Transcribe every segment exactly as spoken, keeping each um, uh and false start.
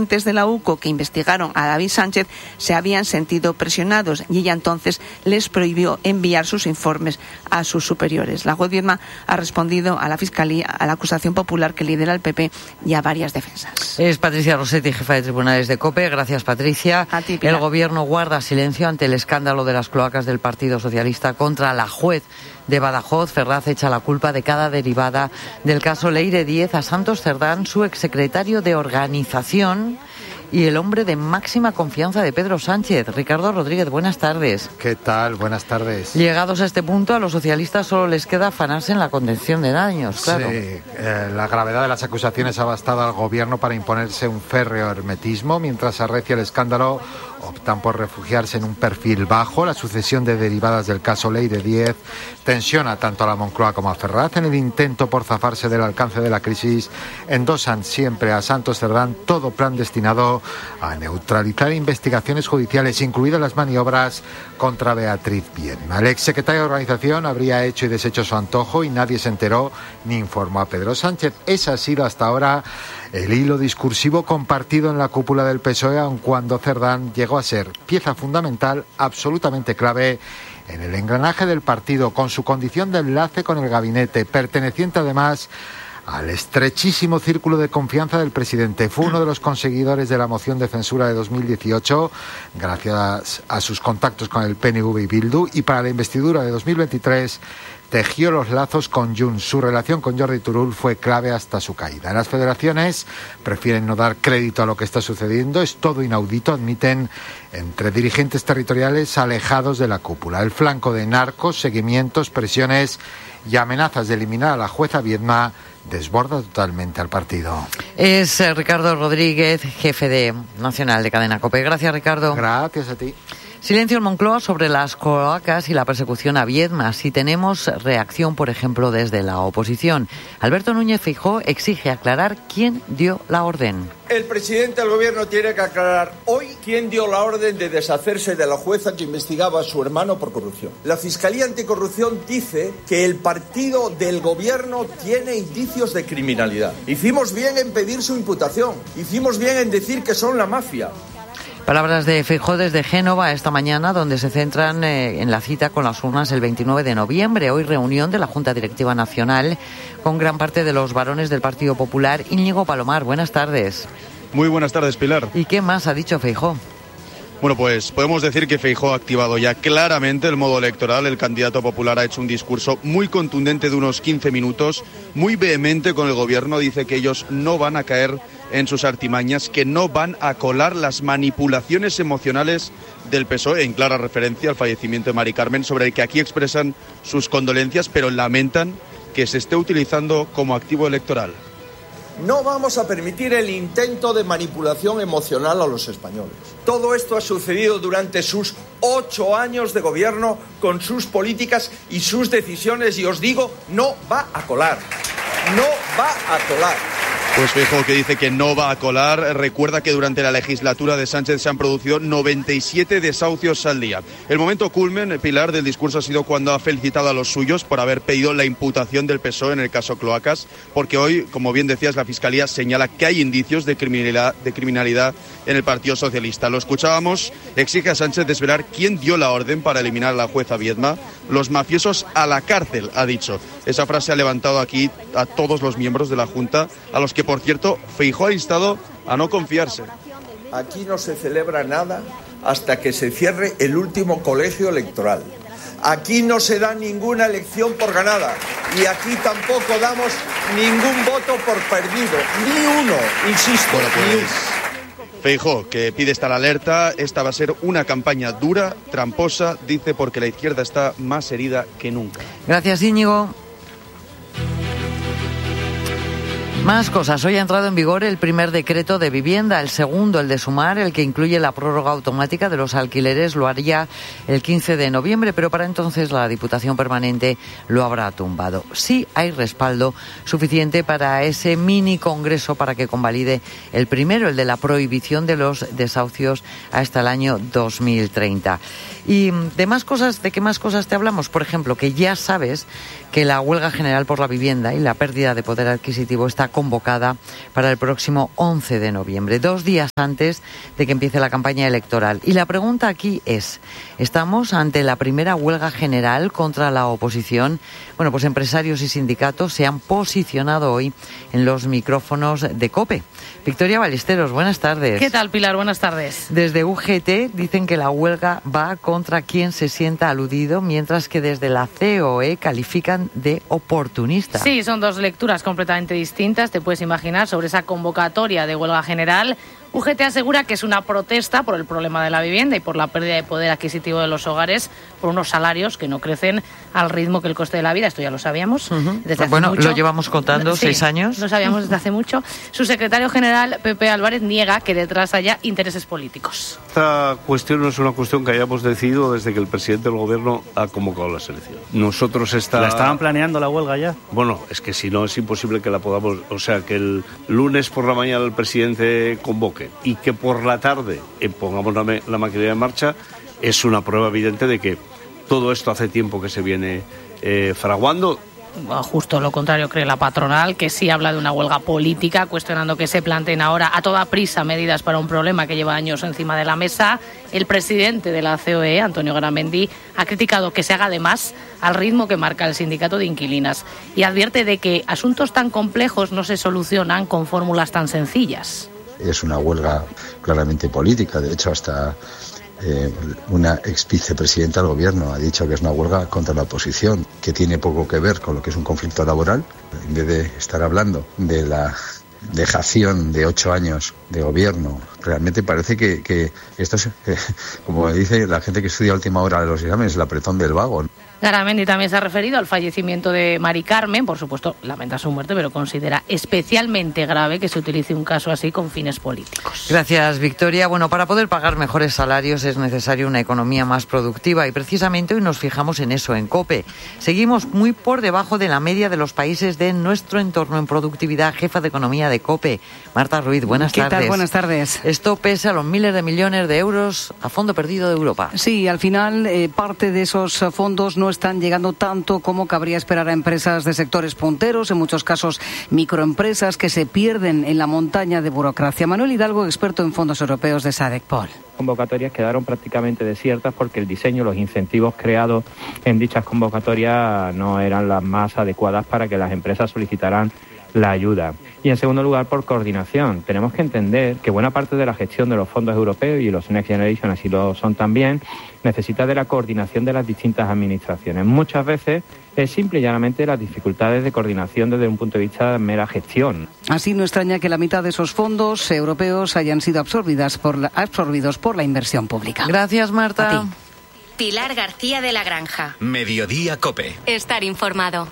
de la U C O que investigaron a David Sánchez se habían sentido presionados y ella entonces les prohibió enviar sus informes a sus superiores. La juez Viedma ha respondido a la Fiscalía, a la acusación popular que lidera el P P y a varias defensas. Es Patricia Rossetti, jefa de tribunales de COPE. Gracias, Patricia. A ti, Pilar. El Gobierno guarda silencio ante el escándalo de las cloacas del Partido Socialista contra la juez de Badajoz. Ferraz echa la culpa de cada derivada del caso Leire Díez a Santos Cerdán, su exsecretario de Organización y el hombre de máxima confianza de Pedro Sánchez. Ricardo Rodríguez, buenas tardes. ¿Qué tal? Buenas tardes. Llegados a este punto, a los socialistas solo les queda afanarse en la contención de daños, claro. Sí, eh, la gravedad de las acusaciones ha bastado al Gobierno para imponerse un férreo hermetismo. Mientras arrecia el escándalo, optan por refugiarse en un perfil bajo. La sucesión de derivadas del caso Leire Díez tensiona tanto a la Moncloa como a Ferraz. En el intento por zafarse del alcance de la crisis, endosan siempre a Santos Cerdán todo plan destinado a neutralizar investigaciones judiciales, incluidas las maniobras contra Beatriz Viedma. El exsecretario de Organización habría hecho y deshecho su antojo y nadie se enteró ni informó a Pedro Sánchez. Ese ha sido hasta ahora el hilo discursivo compartido en la cúpula del P S O E, aun cuando Cerdán llegó a ser pieza fundamental, absolutamente clave en el engranaje del partido, con su condición de enlace con el gabinete, perteneciente además al estrechísimo círculo de confianza del presidente. Fue uno de los conseguidores de la moción de censura de dos mil dieciocho, gracias a sus contactos con el P N V y Bildu, y para la investidura de dos mil veintitrés tejió los lazos con Junts. Su relación con Jordi Turull fue clave hasta su caída. En las federaciones prefieren no dar crédito a lo que está sucediendo. Es todo inaudito, admiten, entre dirigentes territoriales alejados de la cúpula. El flanco de narcos, seguimientos, presiones y amenazas de eliminar a la jueza Viedma desborda totalmente al partido. Es eh, Ricardo Rodríguez, jefe de Nacional de Cadena COPE. Gracias, Ricardo. Gracias a ti. Silencio en Moncloa sobre las cloacas y la persecución a Viedma. Si tenemos reacción, por ejemplo, desde la oposición. Alberto Núñez Feijóo exige aclarar quién dio la orden. El presidente del Gobierno tiene que aclarar hoy quién dio la orden de deshacerse de la jueza que investigaba a su hermano por corrupción. La Fiscalía Anticorrupción dice que el partido del Gobierno tiene indicios de criminalidad. Hicimos bien en pedir su imputación. Hicimos bien en decir que son la mafia. Palabras de Feijóo desde Génova esta mañana, donde se centran eh, en la cita con las urnas el veintinueve de noviembre. Hoy reunión de la Junta Directiva Nacional con gran parte de los varones del Partido Popular. Íñigo Palomar, buenas tardes. Muy buenas tardes, Pilar. ¿Y qué más ha dicho Feijóo? Bueno, pues podemos decir que Feijóo ha activado ya claramente el modo electoral. El candidato popular ha hecho un discurso muy contundente de unos quince minutos, muy vehemente con el Gobierno. Dice que ellos no van a caer en sus artimañas, que no van a colar las manipulaciones emocionales del P S O E, en clara referencia al fallecimiento de Mari Carmen, sobre el que aquí expresan sus condolencias, pero lamentan que se esté utilizando como activo electoral. No vamos a permitir el intento de manipulación emocional a los españoles. Todo esto ha sucedido durante sus ocho años de gobierno, con sus políticas y sus decisiones, y os digo, no va a colar. No va a colar. Pues Feijóo, que dice que no va a colar, recuerda que durante la legislatura de Sánchez se han producido noventa y siete desahucios al día. El momento culmen, Pilar, del discurso ha sido cuando ha felicitado a los suyos por haber pedido la imputación del P S O E en el caso Cloacas, porque hoy, como bien decías, la Fiscalía señala que hay indicios de criminalidad, de criminalidad en el Partido Socialista. Lo escuchábamos, exige a Sánchez desvelar quién dio la orden para eliminar a la jueza Viedma. Los mafiosos a la cárcel, ha dicho. Esa frase ha levantado aquí a todos los miembros de la Junta, a los que, por cierto, Feijóo ha instado a no confiarse. Aquí no se celebra nada hasta que se cierre el último colegio electoral. Aquí no se da ninguna elección por ganada y aquí tampoco damos ningún voto por perdido, ni uno, insisto, bueno, pues, ni uno. Feijóo, que pide estar alerta, esta va a ser una campaña dura, tramposa, dice, porque la izquierda está más herida que nunca. Gracias, Íñigo. Más cosas. Hoy ha entrado en vigor el primer decreto de vivienda, el segundo, el de Sumar, el que incluye la prórroga automática de los alquileres, lo haría el quince de noviembre, pero para entonces la Diputación Permanente lo habrá tumbado. Sí hay respaldo suficiente para ese mini congreso para que convalide el primero, el de la prohibición de los desahucios hasta el año dos mil treinta. Y de más cosas, ¿de qué más cosas te hablamos? Por ejemplo, que ya sabes que la huelga general por la vivienda y la pérdida de poder adquisitivo está convocada para el próximo once de noviembre, dos días antes de que empiece la campaña electoral. Y la pregunta aquí es, ¿estamos ante la primera huelga general contra la oposición? Bueno, pues empresarios y sindicatos se han posicionado hoy en los micrófonos de COPE. Victoria Ballesteros, buenas tardes. ¿Qué tal, Pilar? Buenas tardes. Desde U G T dicen que la huelga va contra quien se sienta aludido, mientras que desde la C O E califican de oportunista. Sí, son dos lecturas completamente distintas, te puedes imaginar, sobre esa convocatoria de huelga general. U G T asegura que es una protesta por el problema de la vivienda y por la pérdida de poder adquisitivo de los hogares, por unos salarios que no crecen al ritmo que el coste de la vida. Esto ya lo sabíamos. Uh-huh. Desde hace bueno, mucho. Lo llevamos contando sí, seis años. Lo sabíamos desde hace mucho. Su secretario general, Pepe Álvarez, niega que detrás haya intereses políticos. Esta cuestión no es una cuestión que hayamos decidido desde que el presidente del gobierno ha convocado la selección. Nosotros está... ¿La estaban planeando la huelga ya? Bueno, es que si no es imposible que la podamos... O sea, que el lunes por la mañana el presidente convoque y que por la tarde eh, pongamos la, la maquinaria en marcha, es una prueba evidente de que todo esto hace tiempo que se viene eh, fraguando. Justo lo contrario cree la patronal, que sí habla de una huelga política, cuestionando que se planteen ahora a toda prisa medidas para un problema que lleva años encima de la mesa. El presidente de la C O E, Antonio Garamendi, ha criticado que se haga además al ritmo que marca el sindicato de inquilinas y advierte de que asuntos tan complejos no se solucionan con fórmulas tan sencillas. Es una huelga claramente política, de hecho hasta eh, una ex vicepresidenta del gobierno ha dicho que es una huelga contra la oposición, que tiene poco que ver con lo que es un conflicto laboral. En vez de estar hablando de la dejación de ocho años de gobierno, realmente parece que, que esto es, eh, como dice la gente que estudia a última hora de los exámenes, el apretón del vago. Garamendi también se ha referido al fallecimiento de Mari Carmen. Por supuesto, lamenta su muerte, pero considera especialmente grave que se utilice un caso así con fines políticos. Gracias, Victoria. Bueno, para poder pagar mejores salarios es necesaria una economía más productiva y precisamente hoy nos fijamos en eso, en COPE. Seguimos muy por debajo de la media de los países de nuestro entorno en productividad. Jefa de Economía de COPE, Marta Ruiz, buenas ¿Qué tardes. tal? Buenas tardes. Esto pese a los miles de millones de euros a fondo perdido de Europa. Sí, al final eh, parte de esos fondos no están llegando tanto como cabría esperar a empresas de sectores punteros, en muchos casos microempresas que se pierden en la montaña de burocracia. Manuel Hidalgo, experto en fondos europeos de SADEC-Pol. Convocatorias quedaron prácticamente desiertas porque el diseño, los incentivos creados en dichas convocatorias no eran las más adecuadas para que las empresas solicitaran la ayuda. Y en segundo lugar, por coordinación. Tenemos que entender que buena parte de la gestión de los fondos europeos, y los Next Generation así lo son también, necesita de la coordinación de las distintas administraciones. Muchas veces es simple y llanamente las dificultades de coordinación desde un punto de vista de mera gestión. Así no extraña que la mitad de esos fondos europeos hayan sido absorbidas por la, absorbidos por la inversión pública. Gracias, Marta. Pilar García de la Granja. Mediodía COPE. Estar informado.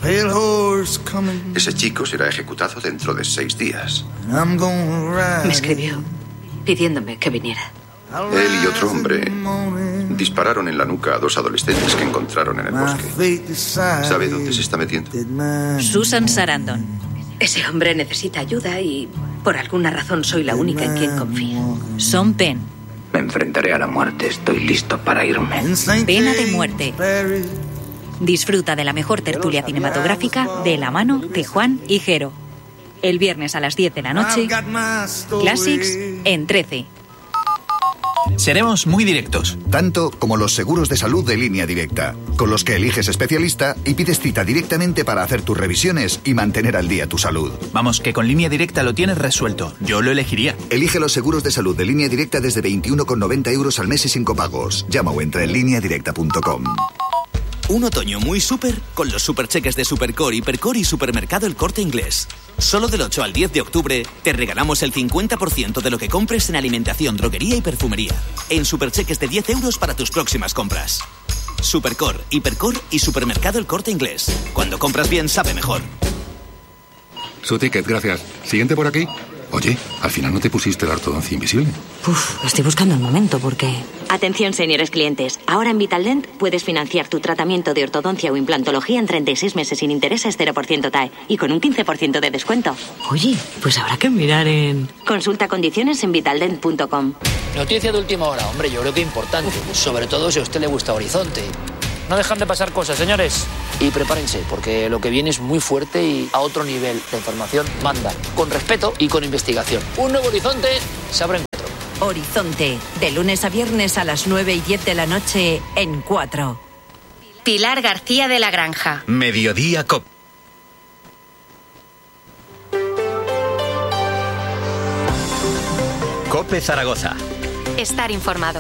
Ese chico será ejecutado dentro de seis días. Me escribió pidiéndome que viniera. Él y otro hombre dispararon en la nuca a dos adolescentes que encontraron en el bosque. ¿Sabe dónde se está metiendo? Susan Sarandon. Ese hombre necesita ayuda y por alguna razón soy la única en quien confía. Sean Penn. Me enfrentaré a la muerte. Estoy listo para irme. Pena de muerte. Disfruta de la mejor tertulia cinematográfica de la mano de Juan y Jero. El viernes a las diez de la noche, Classics en trece. Seremos muy directos. Tanto como los seguros de salud de Línea Directa, con los que eliges especialista y pides cita directamente para hacer tus revisiones y mantener al día tu salud. Vamos, que con Línea Directa lo tienes resuelto. Yo lo elegiría. Elige los seguros de salud de Línea Directa desde veintiuno con noventa euros al mes y sin copagos. Llama o entra en línea directa punto com. Un otoño muy súper con los supercheques de Supercore, Hipercore y Supermercado El Corte Inglés. Solo del ocho al diez de octubre te regalamos el cincuenta por ciento de lo que compres en alimentación, droguería y perfumería. En supercheques de diez euros para tus próximas compras. Supercore, Hipercore y Supermercado El Corte Inglés. Cuando compras bien, sabe mejor. Su ticket, gracias. Siguiente por aquí. Oye, al final no te pusiste la ortodoncia invisible. Uf, estoy buscando el momento porque... Atención, señores clientes. Ahora en Vitaldent puedes financiar tu tratamiento de ortodoncia o implantología en treinta y seis meses sin intereses, cero por ciento T A E y con un quince por ciento de descuento. Oye, pues habrá que mirar en... Consulta condiciones en vitaldent punto com. Noticia de última hora, hombre, yo creo que importante. Sobre todo si a usted le gusta Horizonte. no dejan de pasar cosas, señores. Y prepárense, porque lo que viene es muy fuerte y a otro nivel. La información manda, con respeto y con investigación. Un nuevo horizonte se abre en cuatro. Horizonte, de lunes a viernes a las nueve y diez de la noche en cuatro. Pilar García de la Granja. Mediodía C O P. COPE Zaragoza. Estar informado.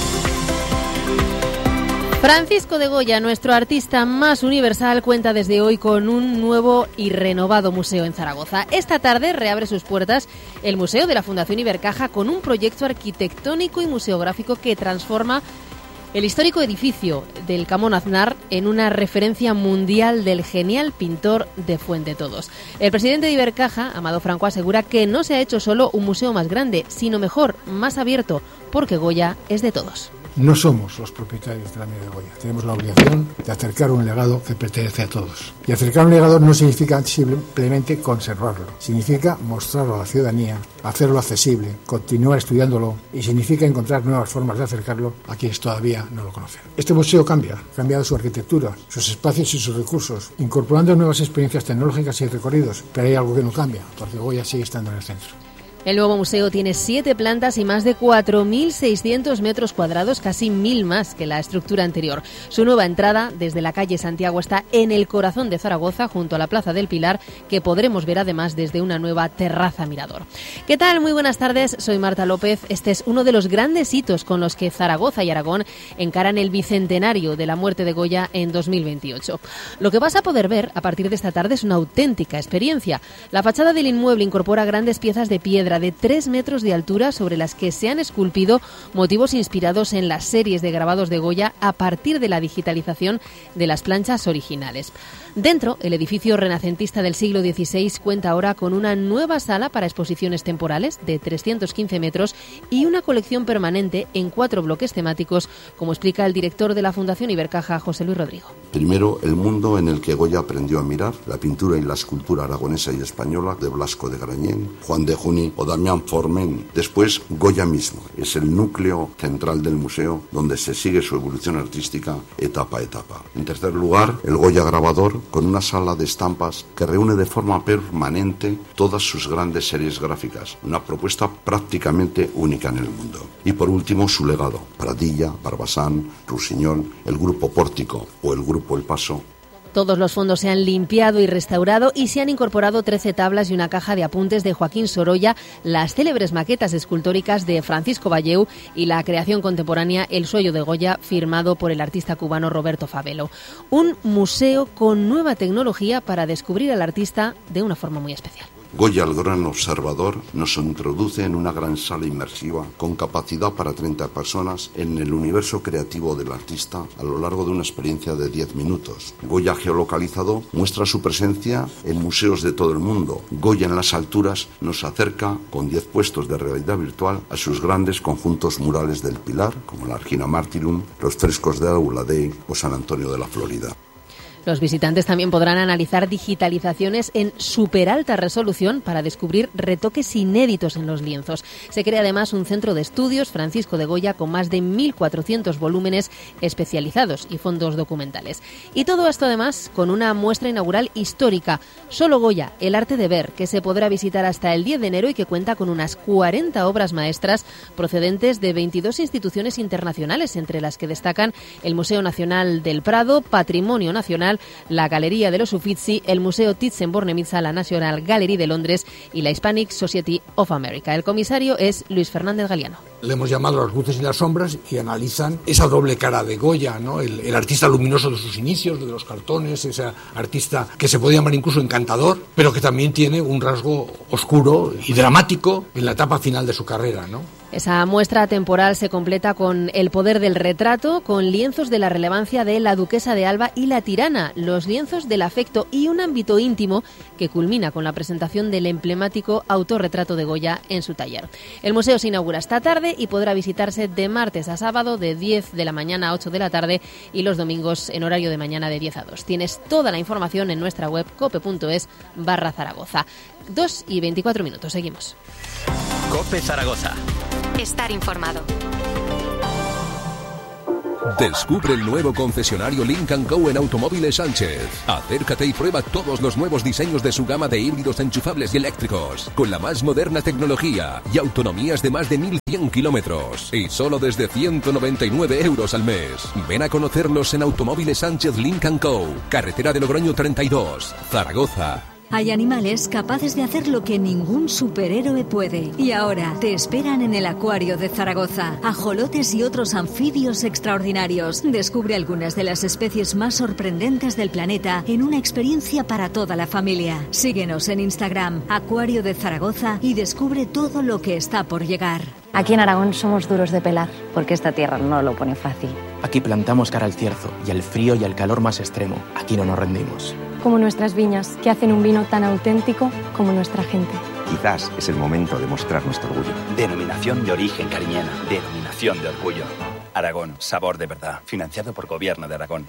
Francisco de Goya, nuestro artista más universal, cuenta desde hoy con un nuevo y renovado museo en Zaragoza. Esta tarde reabre sus puertas el Museo de la Fundación Ibercaja con un proyecto arquitectónico y museográfico que transforma el histórico edificio del Camón Aznar en una referencia mundial del genial pintor de Fuendetodos. El presidente de Ibercaja, Amado Franco, asegura que no se ha hecho solo un museo más grande, sino mejor, más abierto, porque Goya es de todos. No somos los propietarios de la Medalla de Goya. Tenemos la obligación de acercar un legado que pertenece a todos. Y acercar un legado no significa simplemente conservarlo. Significa mostrarlo a la ciudadanía, hacerlo accesible, continuar estudiándolo y significa encontrar nuevas formas de acercarlo a quienes todavía no lo conocen. Este museo cambia, ha cambiado su arquitectura, sus espacios y sus recursos, incorporando nuevas experiencias tecnológicas y recorridos. Pero hay algo que no cambia, porque Goya sigue estando en el centro. El nuevo museo tiene siete plantas y más de cuatro mil seiscientos metros cuadrados, casi mil más que la estructura anterior. Su nueva entrada, desde la calle Santiago, está en el corazón de Zaragoza, junto a la Plaza del Pilar, que podremos ver además desde una nueva terraza mirador. ¿Qué tal? Muy buenas tardes, soy Marta López. Este es uno de los grandes hitos con los que Zaragoza y Aragón encaran el bicentenario de la muerte de Goya en dos mil veintiocho. Lo que vas a poder ver a partir de esta tarde es una auténtica experiencia. La fachada del inmueble incorpora grandes piezas de piedra de tres metros de altura sobre las que se han esculpido motivos inspirados en las series de grabados de Goya a partir de la digitalización de las planchas originales. Dentro, el edificio renacentista del siglo dieciséis cuenta ahora con una nueva sala para exposiciones temporales de trescientos quince metros y una colección permanente en cuatro bloques temáticos, como explica el director de la Fundación Ibercaja, José Luis Rodrigo. Primero, el mundo en el que Goya aprendió a mirar, la pintura y la escultura aragonesa y española de Blasco de Grañén, Juan de Juní o Damián Forment. Después, Goya mismo. Es el núcleo central del museo donde se sigue su evolución artística etapa a etapa. En tercer lugar, el Goya grabador, con una sala de estampas que reúne de forma permanente todas sus grandes series gráficas. Una propuesta prácticamente única en el mundo. Y por último, su legado. Pradilla, Barbasán, Rusiñol, el Grupo Pórtico o el Grupo El Paso. Todos los fondos se han limpiado y restaurado y se han incorporado trece tablas y una caja de apuntes de Joaquín Sorolla, las célebres maquetas escultóricas de Francisco Valleu y la creación contemporánea El Sueño de Goya, firmado por el artista cubano Roberto Favelo. Un museo con nueva tecnología para descubrir al artista de una forma muy especial. Goya, el gran observador, nos introduce en una gran sala inmersiva con capacidad para treinta personas en el universo creativo del artista a lo largo de una experiencia de diez minutos. Goya geolocalizado muestra su presencia en museos de todo el mundo. Goya en las alturas nos acerca con diez puestos de realidad virtual a sus grandes conjuntos murales del Pilar, como la Argina Martyrum, los frescos de Aula Dei o San Antonio de la Florida. Los visitantes también podrán analizar digitalizaciones en superalta resolución para descubrir retoques inéditos en los lienzos. Se crea además un centro de estudios Francisco de Goya con más de mil cuatrocientos volúmenes especializados y fondos documentales. Y todo esto además con una muestra inaugural histórica, Solo Goya, el arte de ver, que se podrá visitar hasta el diez de enero y que cuenta con unas cuarenta obras maestras procedentes de veintidós instituciones internacionales, entre las que destacan el Museo Nacional del Prado, Patrimonio Nacional, la Galería de los Uffizi, el Museo Thyssen-Bornemisza, la National Gallery de Londres y la Hispanic Society of America. El comisario es Luis Fernández Galiano. Le hemos llamado Las luces y las sombras y analizan esa doble cara de Goya, ¿no? El, el artista luminoso de sus inicios, de los cartones, ese artista que se puede llamar incluso encantador, pero que también tiene un rasgo oscuro y dramático en la etapa final de su carrera, ¿no? Esa muestra temporal se completa con El poder del retrato, con lienzos de la relevancia de La duquesa de Alba y La tirana, los lienzos del afecto y un ámbito íntimo que culmina con la presentación del emblemático autorretrato de Goya en su taller. El museo se inaugura esta tarde y podrá visitarse de martes a sábado de diez de la mañana a ocho de la tarde y los domingos en horario de mañana de diez a dos. Tienes toda la información en nuestra web cope.es barra Zaragoza. dos y veinticuatro minutos, seguimos. COPE Zaragoza. Estar informado. Descubre el nuevo concesionario Lynk and Co en Automóviles Sánchez. Acércate y prueba todos los nuevos diseños de su gama de híbridos enchufables y eléctricos, con la más moderna tecnología y autonomías de más de mil cien kilómetros. Y solo desde ciento noventa y nueve euros al mes. Ven a conocerlos en Automóviles Sánchez Lynk and Co, carretera de Logroño treinta y dos, Zaragoza. Hay animales capaces de hacer lo que ningún superhéroe puede. Y ahora te esperan en el Acuario de Zaragoza. Ajolotes y otros anfibios extraordinarios. Descubre algunas de las especies más sorprendentes del planeta en una experiencia para toda la familia. Síguenos en Instagram, Acuario de Zaragoza, y descubre todo lo que está por llegar. Aquí en Aragón somos duros de pelar, porque esta tierra no lo pone fácil. Aquí plantamos cara al cierzo y al frío y al calor más extremo. Aquí no nos rendimos. Como nuestras viñas, que hacen un vino tan auténtico como nuestra gente. Quizás es el momento de mostrar nuestro orgullo. Denominación de origen cariñena. Denominación de orgullo. Aragón, sabor de verdad. Financiado por Gobierno de Aragón.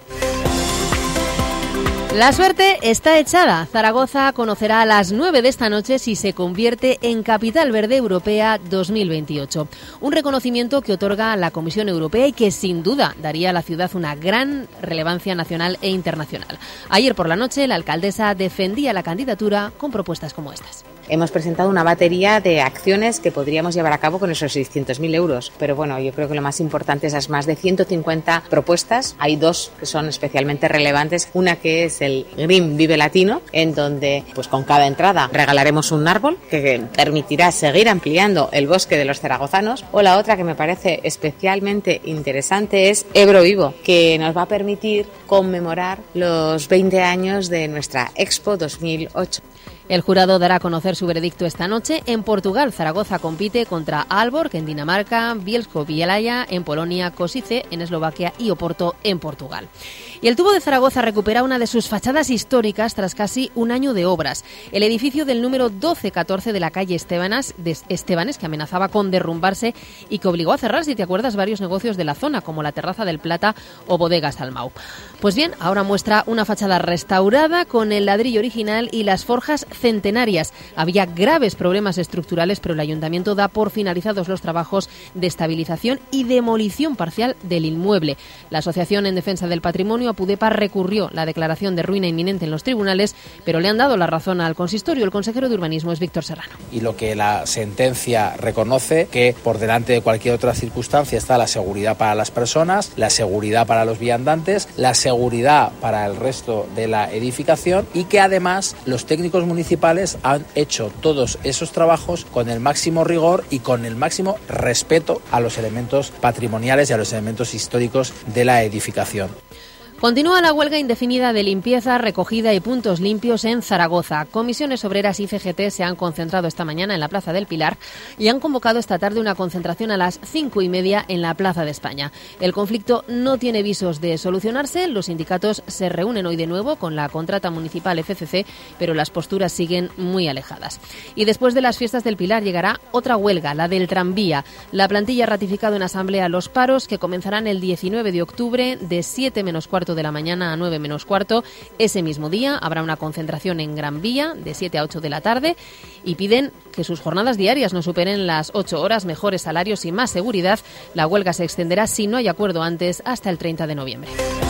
La suerte está echada. Zaragoza conocerá a las nueve de esta noche si se convierte en Capital Verde Europea dos mil veintiocho. Un reconocimiento que otorga la Comisión Europea y que sin duda daría a la ciudad una gran relevancia nacional e internacional. Ayer por la noche la alcaldesa defendía la candidatura con propuestas como estas. Hemos presentado una batería de acciones que podríamos llevar a cabo con esos seiscientos mil euros. Pero bueno, yo creo que lo más importante es las más de ciento cincuenta propuestas. Hay dos que son especialmente relevantes. Una que es el Green Vive Latino, en donde pues con cada entrada regalaremos un árbol que permitirá seguir ampliando el bosque de los zaragozanos. O la otra que me parece especialmente interesante es Ebro Vivo, que nos va a permitir conmemorar los veinte años de nuestra Expo dos mil ocho. El jurado dará a conocer su veredicto esta noche. En Portugal, Zaragoza compite contra Aalborg en Dinamarca, Bielsko-Bielaya en Polonia, Košice en Eslovaquia y Oporto en Portugal. Y el Tubo de Zaragoza recupera una de sus fachadas históricas tras casi un año de obras. El edificio del número doce catorce de la calle Estebanes, de Estebanes, que amenazaba con derrumbarse y que obligó a cerrar, si te acuerdas, varios negocios de la zona, como la Terraza del Plata o Bodegas Almau. Pues bien, ahora muestra una fachada restaurada con el ladrillo original y las forjas centenarias. Había graves problemas estructurales, pero el ayuntamiento da por finalizados los trabajos de estabilización y demolición parcial del inmueble. La Asociación en Defensa del Patrimonio, Apudepa, recurrió la declaración de ruina inminente en los tribunales, pero le han dado la razón al consistorio. El consejero de Urbanismo es Víctor Serrano. Y lo que la sentencia reconoce, que por delante de cualquier otra circunstancia está la seguridad para las personas, la seguridad para los viandantes, la seguridad para el resto de la edificación, y que además los técnicos municipales han hecho todos esos trabajos con el máximo rigor y con el máximo respeto a los elementos patrimoniales y a los elementos históricos de la edificación. Continúa la huelga indefinida de limpieza, recogida y puntos limpios en Zaragoza. Comisiones Obreras y C G T se han concentrado esta mañana en la Plaza del Pilar y han convocado esta tarde una concentración a las cinco y media en la Plaza de España. El conflicto no tiene visos de solucionarse. Los sindicatos se reúnen hoy de nuevo con la contrata municipal F C C, pero las posturas siguen muy alejadas. Y después de las fiestas del Pilar llegará otra huelga, la del tranvía. La plantilla ha ratificado en asamblea los paros que comenzarán el diecinueve de octubre de siete menos cuarto de la mañana a nueve menos cuarto. Ese mismo día habrá una concentración en Gran Vía de siete a ocho de la tarde y piden que sus jornadas diarias no superen las ocho horas, mejores salarios y más seguridad. La huelga se extenderá, si no hay acuerdo antes, hasta el treinta de noviembre.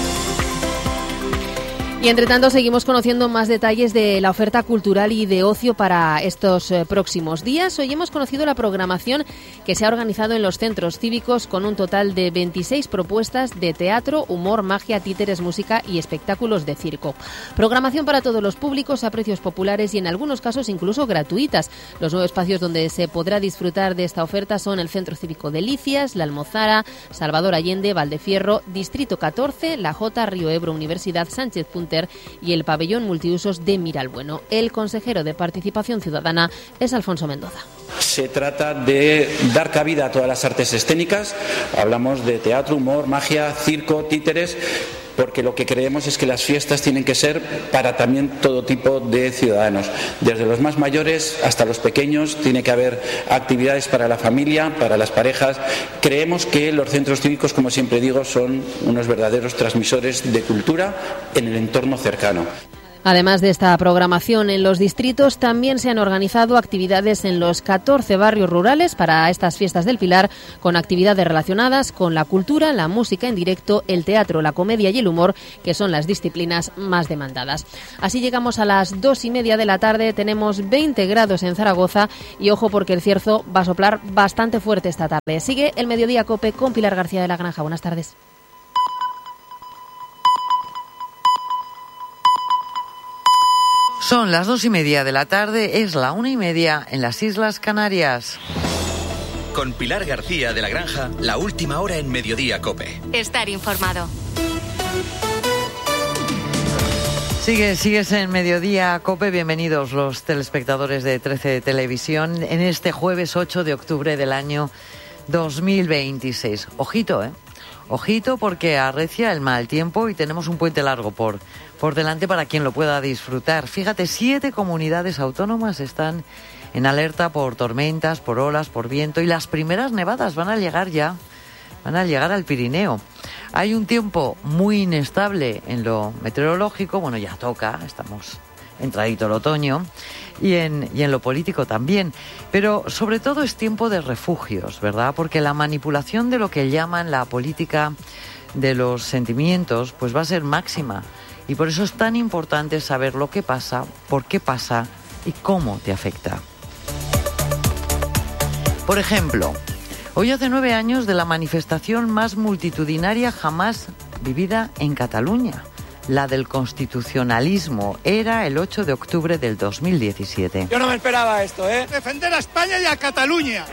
Y entre tanto seguimos conociendo más detalles de la oferta cultural y de ocio para estos eh, próximos días. Hoy hemos conocido la programación que se ha organizado en los centros cívicos con un total de veintiséis propuestas de teatro, humor, magia, títeres, música y espectáculos de circo. Programación para todos los públicos a precios populares y en algunos casos incluso gratuitas. Los nuevos espacios donde se podrá disfrutar de esta oferta son el Centro Cívico Delicias, La Almozara, Salvador Allende, Valdefierro, Distrito catorce, La Jota, Río Ebro, Universidad, Sánchez Punter y el pabellón multiusos de Miralbueno. El consejero de Participación Ciudadana es Alfonso Mendoza. Se trata de dar cabida a todas las artes escénicas. Hablamos de teatro, humor, magia, circo, títeres, porque lo que creemos es que las fiestas tienen que ser para también todo tipo de ciudadanos. Desde los más mayores hasta los pequeños tiene que haber actividades para la familia, para las parejas. Creemos que los centros cívicos, como siempre digo, son unos verdaderos transmisores de cultura en el entorno cercano. Además de esta programación en los distritos, también se han organizado actividades en los catorce barrios rurales para estas fiestas del Pilar, con actividades relacionadas con la cultura, la música en directo, el teatro, la comedia y el humor, que son las disciplinas más demandadas. Así llegamos a las dos y media de la tarde, tenemos veinte grados en Zaragoza y ojo porque el cierzo va a soplar bastante fuerte esta tarde. Sigue el Mediodía COPE con Pilar García de la Granja. Buenas tardes. Son las dos y media de la tarde, es la una y media en las Islas Canarias. Con Pilar García de la Granja, la última hora en Mediodía COPE. Estar informado. Sigue, sigues en Mediodía COPE, bienvenidos los telespectadores de trece Televisión en este jueves ocho de octubre del año dos mil veintiséis. Ojito, ¿eh? Ojito porque arrecia el mal tiempo y tenemos un puente largo por, por delante para quien lo pueda disfrutar. Fíjate, siete comunidades autónomas están en alerta por tormentas, por olas, por viento y las primeras nevadas van a llegar ya, van a llegar al Pirineo. Hay un tiempo muy inestable en lo meteorológico, bueno, ya toca, estamos entradito el otoño, y en, y en lo político también. Pero sobre todo es tiempo de refugios, ¿verdad? Porque la manipulación de lo que llaman la política de los sentimientos, pues va a ser máxima. Y por eso es tan importante saber lo que pasa, por qué pasa y cómo te afecta. Por ejemplo, hoy hace nueve años de la manifestación más multitudinaria jamás vivida en Cataluña. La del constitucionalismo. Era el ocho de octubre del dos mil diecisiete. Yo no me esperaba esto, ¿eh? Defender a España y a Cataluña.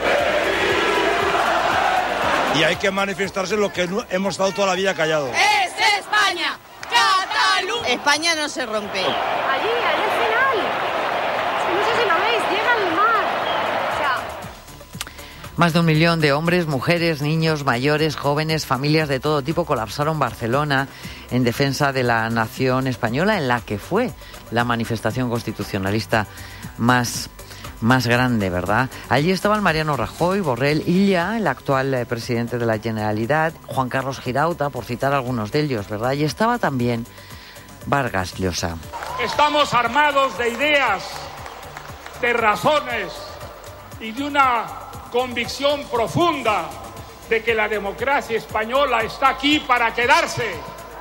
Y hay que manifestarse lo que hemos estado toda la vida callados. ¡Es España! ¡Cataluña! España no se rompe. Allí, allí al final. No sé si lo veis, llega al mar. O sea... Más de un millón de hombres, mujeres, niños, mayores, jóvenes, familias de todo tipo colapsaron Barcelona en defensa de la nación española, en la que fue la manifestación constitucionalista más, más grande, ¿verdad? Allí estaban Mariano Rajoy, Borrell, Illa, el actual presidente de la Generalitat, Juan Carlos Girauta, por citar algunos de ellos, ¿verdad? Y estaba también Vargas Llosa. Estamos armados de ideas, de razones y de una convicción profunda de que la democracia española está aquí para quedarse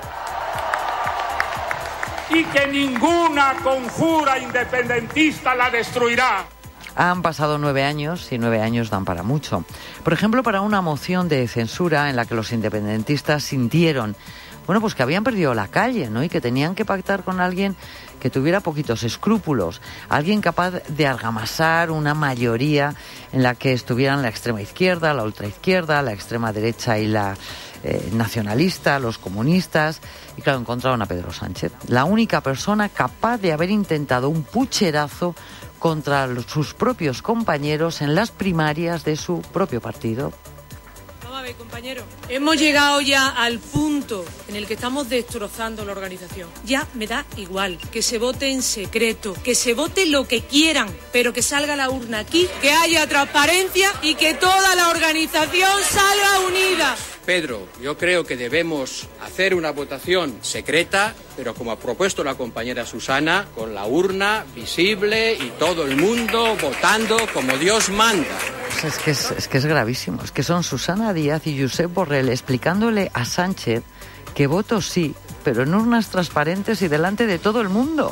y que ninguna conjura independentista la destruirá. Han pasado nueve años y nueve años dan para mucho. Por ejemplo, para una moción de censura en la que los independentistas sintieron, bueno, pues que habían perdido la calle, ¿no? Y que tenían que pactar con alguien que tuviera poquitos escrúpulos, alguien capaz de argamasar una mayoría en la que estuvieran la extrema izquierda, la ultraizquierda, la extrema derecha y la eh, nacionalista, los comunistas. Y claro, encontraron a Pedro Sánchez, la única persona capaz de haber intentado un pucherazo contra los, sus propios compañeros en las primarias de su propio partido. Vamos a ver, compañero. Hemos llegado ya al punto en el que estamos destrozando la organización. Ya me da igual que se vote en secreto, que se vote lo que quieran, pero que salga la urna aquí, que haya transparencia y que toda la organización salga unida. Pedro, yo creo que debemos hacer una votación secreta, pero como ha propuesto la compañera Susana, con la urna visible y todo el mundo votando como Dios manda. Pues es que es, es que es gravísimo. Es que son Susana Díaz y Josep Borrell explicándole a Sánchez que voto sí, pero en urnas transparentes y delante de todo el mundo.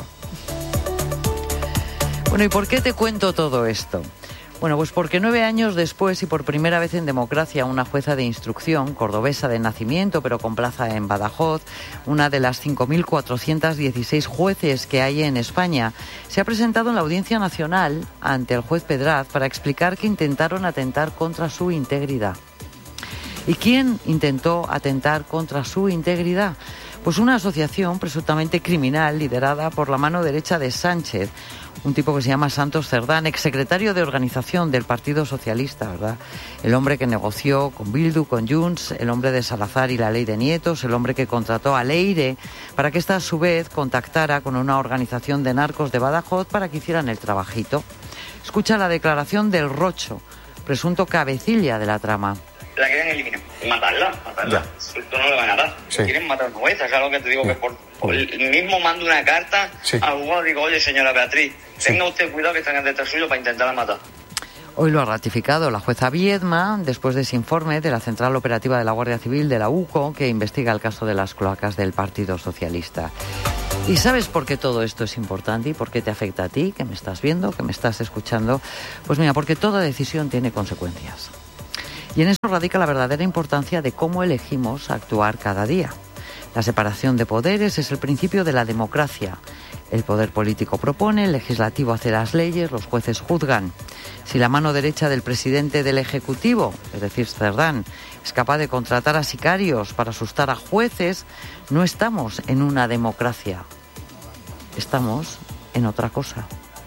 Bueno, ¿y por qué te cuento todo esto? Bueno, pues porque nueve años después y por primera vez en democracia, una jueza de instrucción, cordobesa de nacimiento, pero con plaza en Badajoz, una de las cinco mil cuatrocientos dieciséis jueces que hay en España, se ha presentado en la Audiencia Nacional ante el juez Pedraz para explicar que intentaron atentar contra su integridad. ¿Y quién intentó atentar contra su integridad? Pues una asociación presuntamente criminal liderada por la mano derecha de Sánchez, un tipo que se llama Santos Cerdán, exsecretario de organización del Partido Socialista, ¿verdad? El hombre que negoció con Bildu, con Junts, el hombre de Salazar y la ley de Nietos, el hombre que contrató a Leire para que ésta a su vez contactara con una organización de narcos de Badajoz para que hicieran el trabajito. Escucha la declaración del Rocho, presunto cabecilla de la trama. La querían eliminar. matarla, matarla. Esto no le van a dar. Sí. Quieren matar nuestra, es algo que te digo, sí. que por, por el mismo mando una carta sí. al juzgado, digo, oye, señora Beatriz, sí. tenga usted cuidado que están detrás suyo para intentarla matar. Hoy lo ha ratificado la jueza Viedma después de ese informe de la Central Operativa de la Guardia Civil de la U C O que investiga el caso de las cloacas del Partido Socialista. ¿Y sabes por qué todo esto es importante y por qué te afecta a ti, que me estás viendo, que me estás escuchando? Pues mira, porque toda decisión tiene consecuencias. Y en eso radica la verdadera importancia de cómo elegimos actuar cada día. La separación de poderes es el principio de la democracia. El poder político propone, el legislativo hace las leyes, los jueces juzgan. Si la mano derecha del presidente del Ejecutivo, es decir, Cerdán, es capaz de contratar a sicarios para asustar a jueces, no estamos en una democracia. Estamos en otra cosa.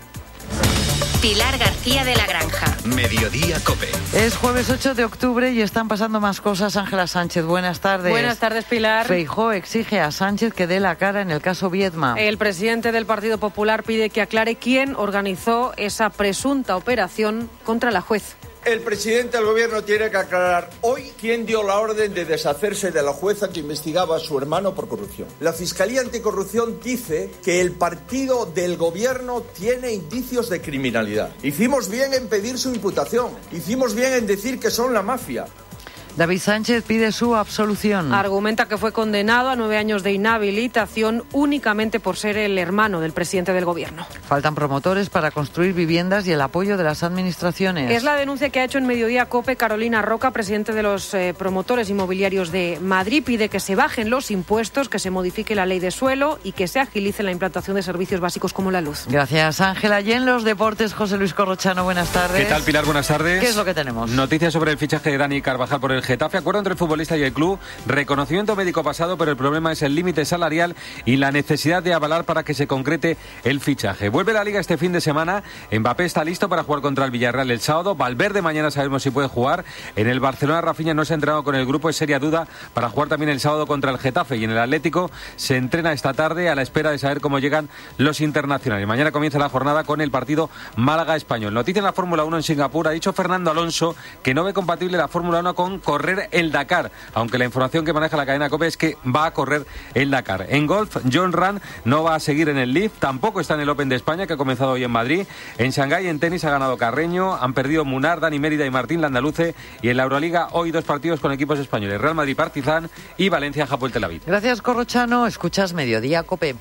Pilar García de la Granja. Mediodía COPE. Es jueves ocho de octubre y están pasando más cosas. Ángela Sánchez, buenas tardes. Buenas tardes, Pilar. Feijóo exige a Sánchez que dé la cara en el caso Viedma. El presidente del Partido Popular pide que aclare quién organizó esa presunta operación contra la juez. El presidente del gobierno tiene que aclarar hoy quién dio la orden de deshacerse de la jueza que investigaba a su hermano por corrupción. La Fiscalía Anticorrupción dice que el partido del gobierno tiene indicios de criminalidad. Hicimos bien en pedir su imputación. Hicimos bien en decir que son la mafia. David Sánchez pide su absolución. Argumenta que fue condenado a nueve años de inhabilitación únicamente por ser el hermano del presidente del gobierno. Faltan promotores para construir viviendas y el apoyo de las administraciones. Es la denuncia que ha hecho en Mediodía COPE Carolina Roca, presidente de los eh, promotores inmobiliarios de Madrid. Pide que se bajen los impuestos, que se modifique la ley de suelo y que se agilice la implantación de servicios básicos como la luz. Gracias, Ángela. Y en los deportes, José Luis Corrochano, buenas tardes. ¿Qué tal, Pilar? Buenas tardes. ¿Qué es lo que tenemos? Noticias sobre el fichaje de Dani Carvajal por el Getafe. Acuerdo entre el futbolista y el club. Reconocimiento médico pasado, pero el problema es el límite salarial y la necesidad de avalar para que se concrete el fichaje. Vuelve la Liga este fin de semana. Mbappé está listo para jugar contra el Villarreal el sábado. Valverde mañana sabemos si puede jugar. En el Barcelona, Rafinha no se ha entrenado con el grupo. Es seria duda para jugar también el sábado contra el Getafe. Y en el Atlético se entrena esta tarde a la espera de saber cómo llegan los internacionales. Mañana comienza la jornada con el partido Málaga-Español. Noticia en la Fórmula uno en Singapur. Ha dicho Fernando Alonso que no ve compatible la Fórmula uno con correr el Dakar, aunque la información que maneja la cadena COPE es que va a correr el Dakar. En golf, John Ram no va a seguir en el Leaf, tampoco está en el Open de España, que ha comenzado hoy en Madrid. En Shanghái, en tenis, ha ganado Carreño, han perdido Munar, Dani Mérida y Martín Landaluce, y en la Euroliga hoy dos partidos con equipos españoles, Real Madrid Partizan y Valencia Hapoel Tel Aviv. Gracias, Corrochano. Escuchas Mediodía COPE.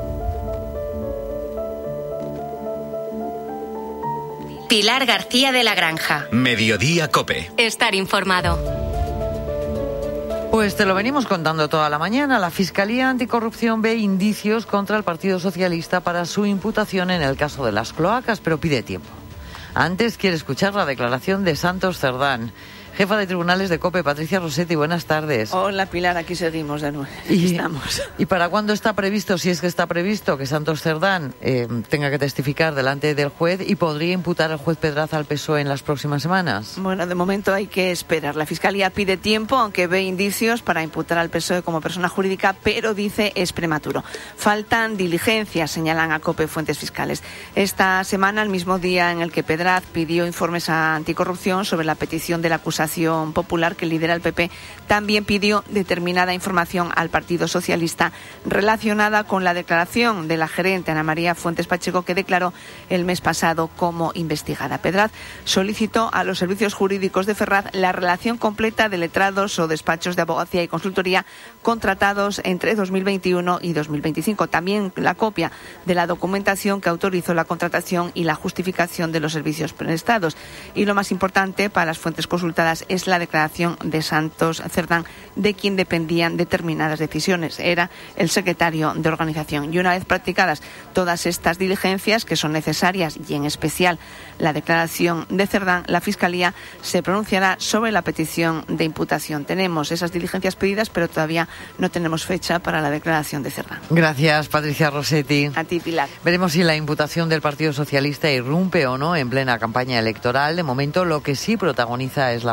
Pilar García de la Granja. Mediodía COPE. Estar informado. Pues te lo venimos contando toda la mañana. La Fiscalía Anticorrupción ve indicios contra el Partido Socialista para su imputación en el caso de las cloacas, pero pide tiempo. Antes quiere escuchar la declaración de Santos Cerdán. Jefa de Tribunales de COPE, Patricia Rossetti, buenas tardes. Hola, Pilar, aquí seguimos de nuevo. Aquí y, estamos. ¿Y para cuándo está previsto, si es que está previsto, que Santos Cerdán eh, tenga que testificar delante del juez y podría imputar al juez Pedraza al P S O E en las próximas semanas? Bueno, de momento hay que esperar. La Fiscalía pide tiempo, aunque ve indicios para imputar al P S O E como persona jurídica, pero dice es prematuro. Faltan diligencias, señalan a COPE fuentes fiscales. Esta semana, el mismo día en el que Pedraz pidió informes a Anticorrupción sobre la petición de la acusación popular que lidera el P P, también pidió determinada información al Partido Socialista relacionada con la declaración de la gerente Ana María Fuentes Pacheco, que declaró el mes pasado como investigada. Pedraz solicitó a los servicios jurídicos de Ferraz la relación completa de letrados o despachos de abogacía y consultoría contratados entre dos mil veintiuno y dos mil veinticinco. También la copia de la documentación que autorizó la contratación y la justificación de los servicios prestados. Y lo más importante para las fuentes consultadas es la declaración de Santos Cerdán, de quien dependían determinadas decisiones. Era el secretario de organización. Y una vez practicadas todas estas diligencias, que son necesarias, y en especial la declaración de Cerdán, la Fiscalía se pronunciará sobre la petición de imputación. Tenemos esas diligencias pedidas, pero todavía no tenemos fecha para la declaración de Cerdán. Gracias, Patricia Rossetti. A ti, Pilar. Veremos si la imputación del Partido Socialista irrumpe o no en plena campaña electoral. De momento, lo que sí protagoniza es la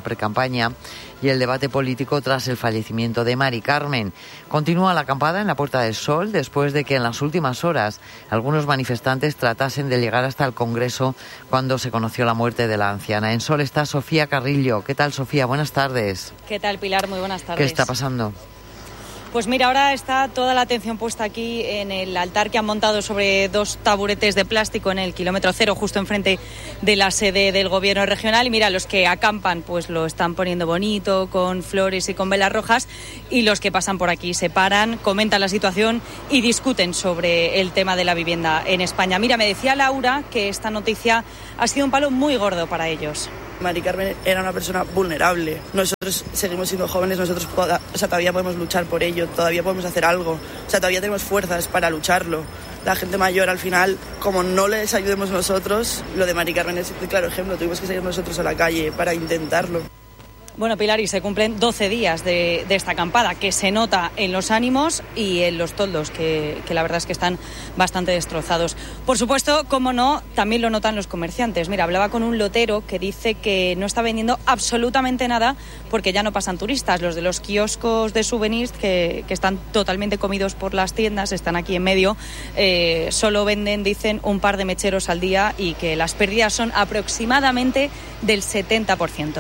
precampaña y el debate político tras el fallecimiento de Mari Carmen. Continúa la acampada en la Puerta del Sol después de que en las últimas horas algunos manifestantes tratasen de llegar hasta el Congreso cuando se conoció la muerte de la anciana. En Sol está Sofía Carrillo. ¿Qué tal, Sofía? Buenas tardes. ¿Qué tal, Pilar? Muy buenas tardes. ¿Qué está pasando? Pues mira, ahora está toda la atención puesta aquí en el altar que han montado sobre dos taburetes de plástico en el kilómetro cero, justo enfrente de la sede del gobierno regional. Y mira, los que acampan pues lo están poniendo bonito, con flores y con velas rojas, y los que pasan por aquí se paran, comentan la situación y discuten sobre el tema de la vivienda en España. Mira, me decía Laura que esta noticia ha sido un palo muy gordo para ellos. Mari Carmen era una persona vulnerable. Nosotros seguimos siendo jóvenes, nosotros o sea, todavía podemos luchar por ello, todavía podemos hacer algo, o sea, todavía tenemos fuerzas para lucharlo. La gente mayor, al final, como no les ayudemos nosotros, lo de Mari Carmen es un claro ejemplo, tuvimos que salir nosotros a la calle para intentarlo. Bueno, Pilar, y se cumplen doce días de, de esta acampada, que se nota en los ánimos y en los toldos, que, que la verdad es que están bastante destrozados. Por supuesto, como no, también lo notan los comerciantes. Mira, hablaba con un lotero que dice que no está vendiendo absolutamente nada porque ya no pasan turistas. Los de los kioscos de souvenirs, que, que están totalmente comidos por las tiendas, están aquí en medio, eh, solo venden, dicen, un par de mecheros al día y que las pérdidas son aproximadamente del setenta por ciento.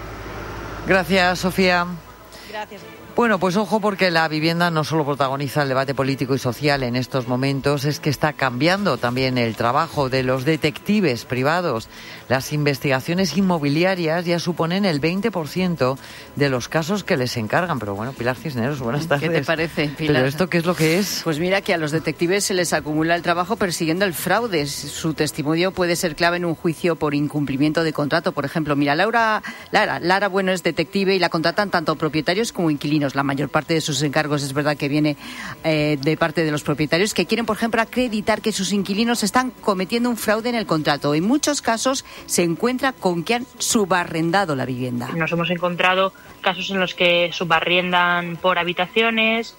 Gracias, Sofía. Gracias. Bueno, pues ojo, porque la vivienda no solo protagoniza el debate político y social en estos momentos, es que está cambiando también el trabajo de los detectives privados. Las investigaciones inmobiliarias ya suponen el veinte por ciento de los casos que les encargan. Pero bueno, Pilar Cisneros, buenas tardes. ¿Qué te parece, Pilar? ¿Pero esto qué es lo que es? Pues mira, que a los detectives se les acumula el trabajo persiguiendo el fraude. Su testimonio puede ser clave en un juicio por incumplimiento de contrato. Por ejemplo, mira, Laura, Lara, Lara Bueno es detective y la contratan tanto propietarios como inquilinos. La mayor parte de sus encargos es verdad que viene eh, de parte de los propietarios que quieren, por ejemplo, acreditar que sus inquilinos están cometiendo un fraude en el contrato. En muchos casos se encuentra con que han subarrendado la vivienda. Nos hemos encontrado casos en los que subarriendan por habitaciones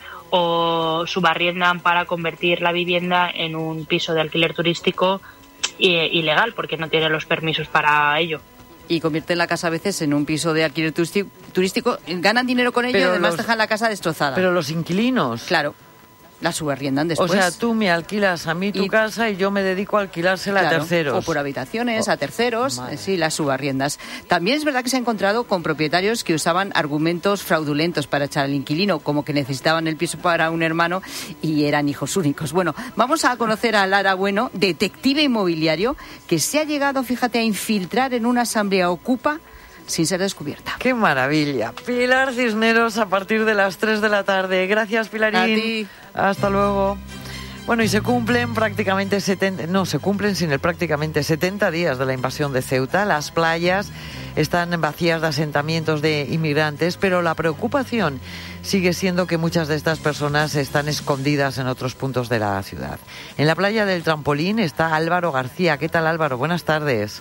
o subarriendan para convertir la vivienda en un piso de alquiler turístico eh, ilegal porque no tienen los permisos para ello. Y convierten la casa a veces en un piso de alquiler turístico, ganan dinero con ello pero y además los, dejan la casa destrozada. Pero los inquilinos... Claro, la subarriendan después. O sea, tú me alquilas a mí tu y, casa y yo me dedico a alquilársela claro, a terceros. O por habitaciones, oh, a terceros, madre. sí, las subarriendas. También es verdad que se ha encontrado con propietarios que usaban argumentos fraudulentos para echar al inquilino, como que necesitaban el piso para un hermano y eran hijos únicos. Bueno, vamos a conocer a Lara Bueno, detective inmobiliario, que se ha llegado, fíjate, a infiltrar en una asamblea Ocupa sin ser descubierta. ¡Qué maravilla! Pilar Cisneros a partir de las tres de la tarde. Gracias, Pilarín. A ti. Hasta luego. Bueno, y se cumplen prácticamente setenta, no, se cumplen sin el prácticamente setenta días de la invasión de Ceuta. Las playas están vacías de asentamientos de inmigrantes, pero la preocupación sigue siendo que muchas de estas personas están escondidas en otros puntos de la ciudad. En la playa del Trampolín está Álvaro García. ¿Qué tal, Álvaro? Buenas tardes.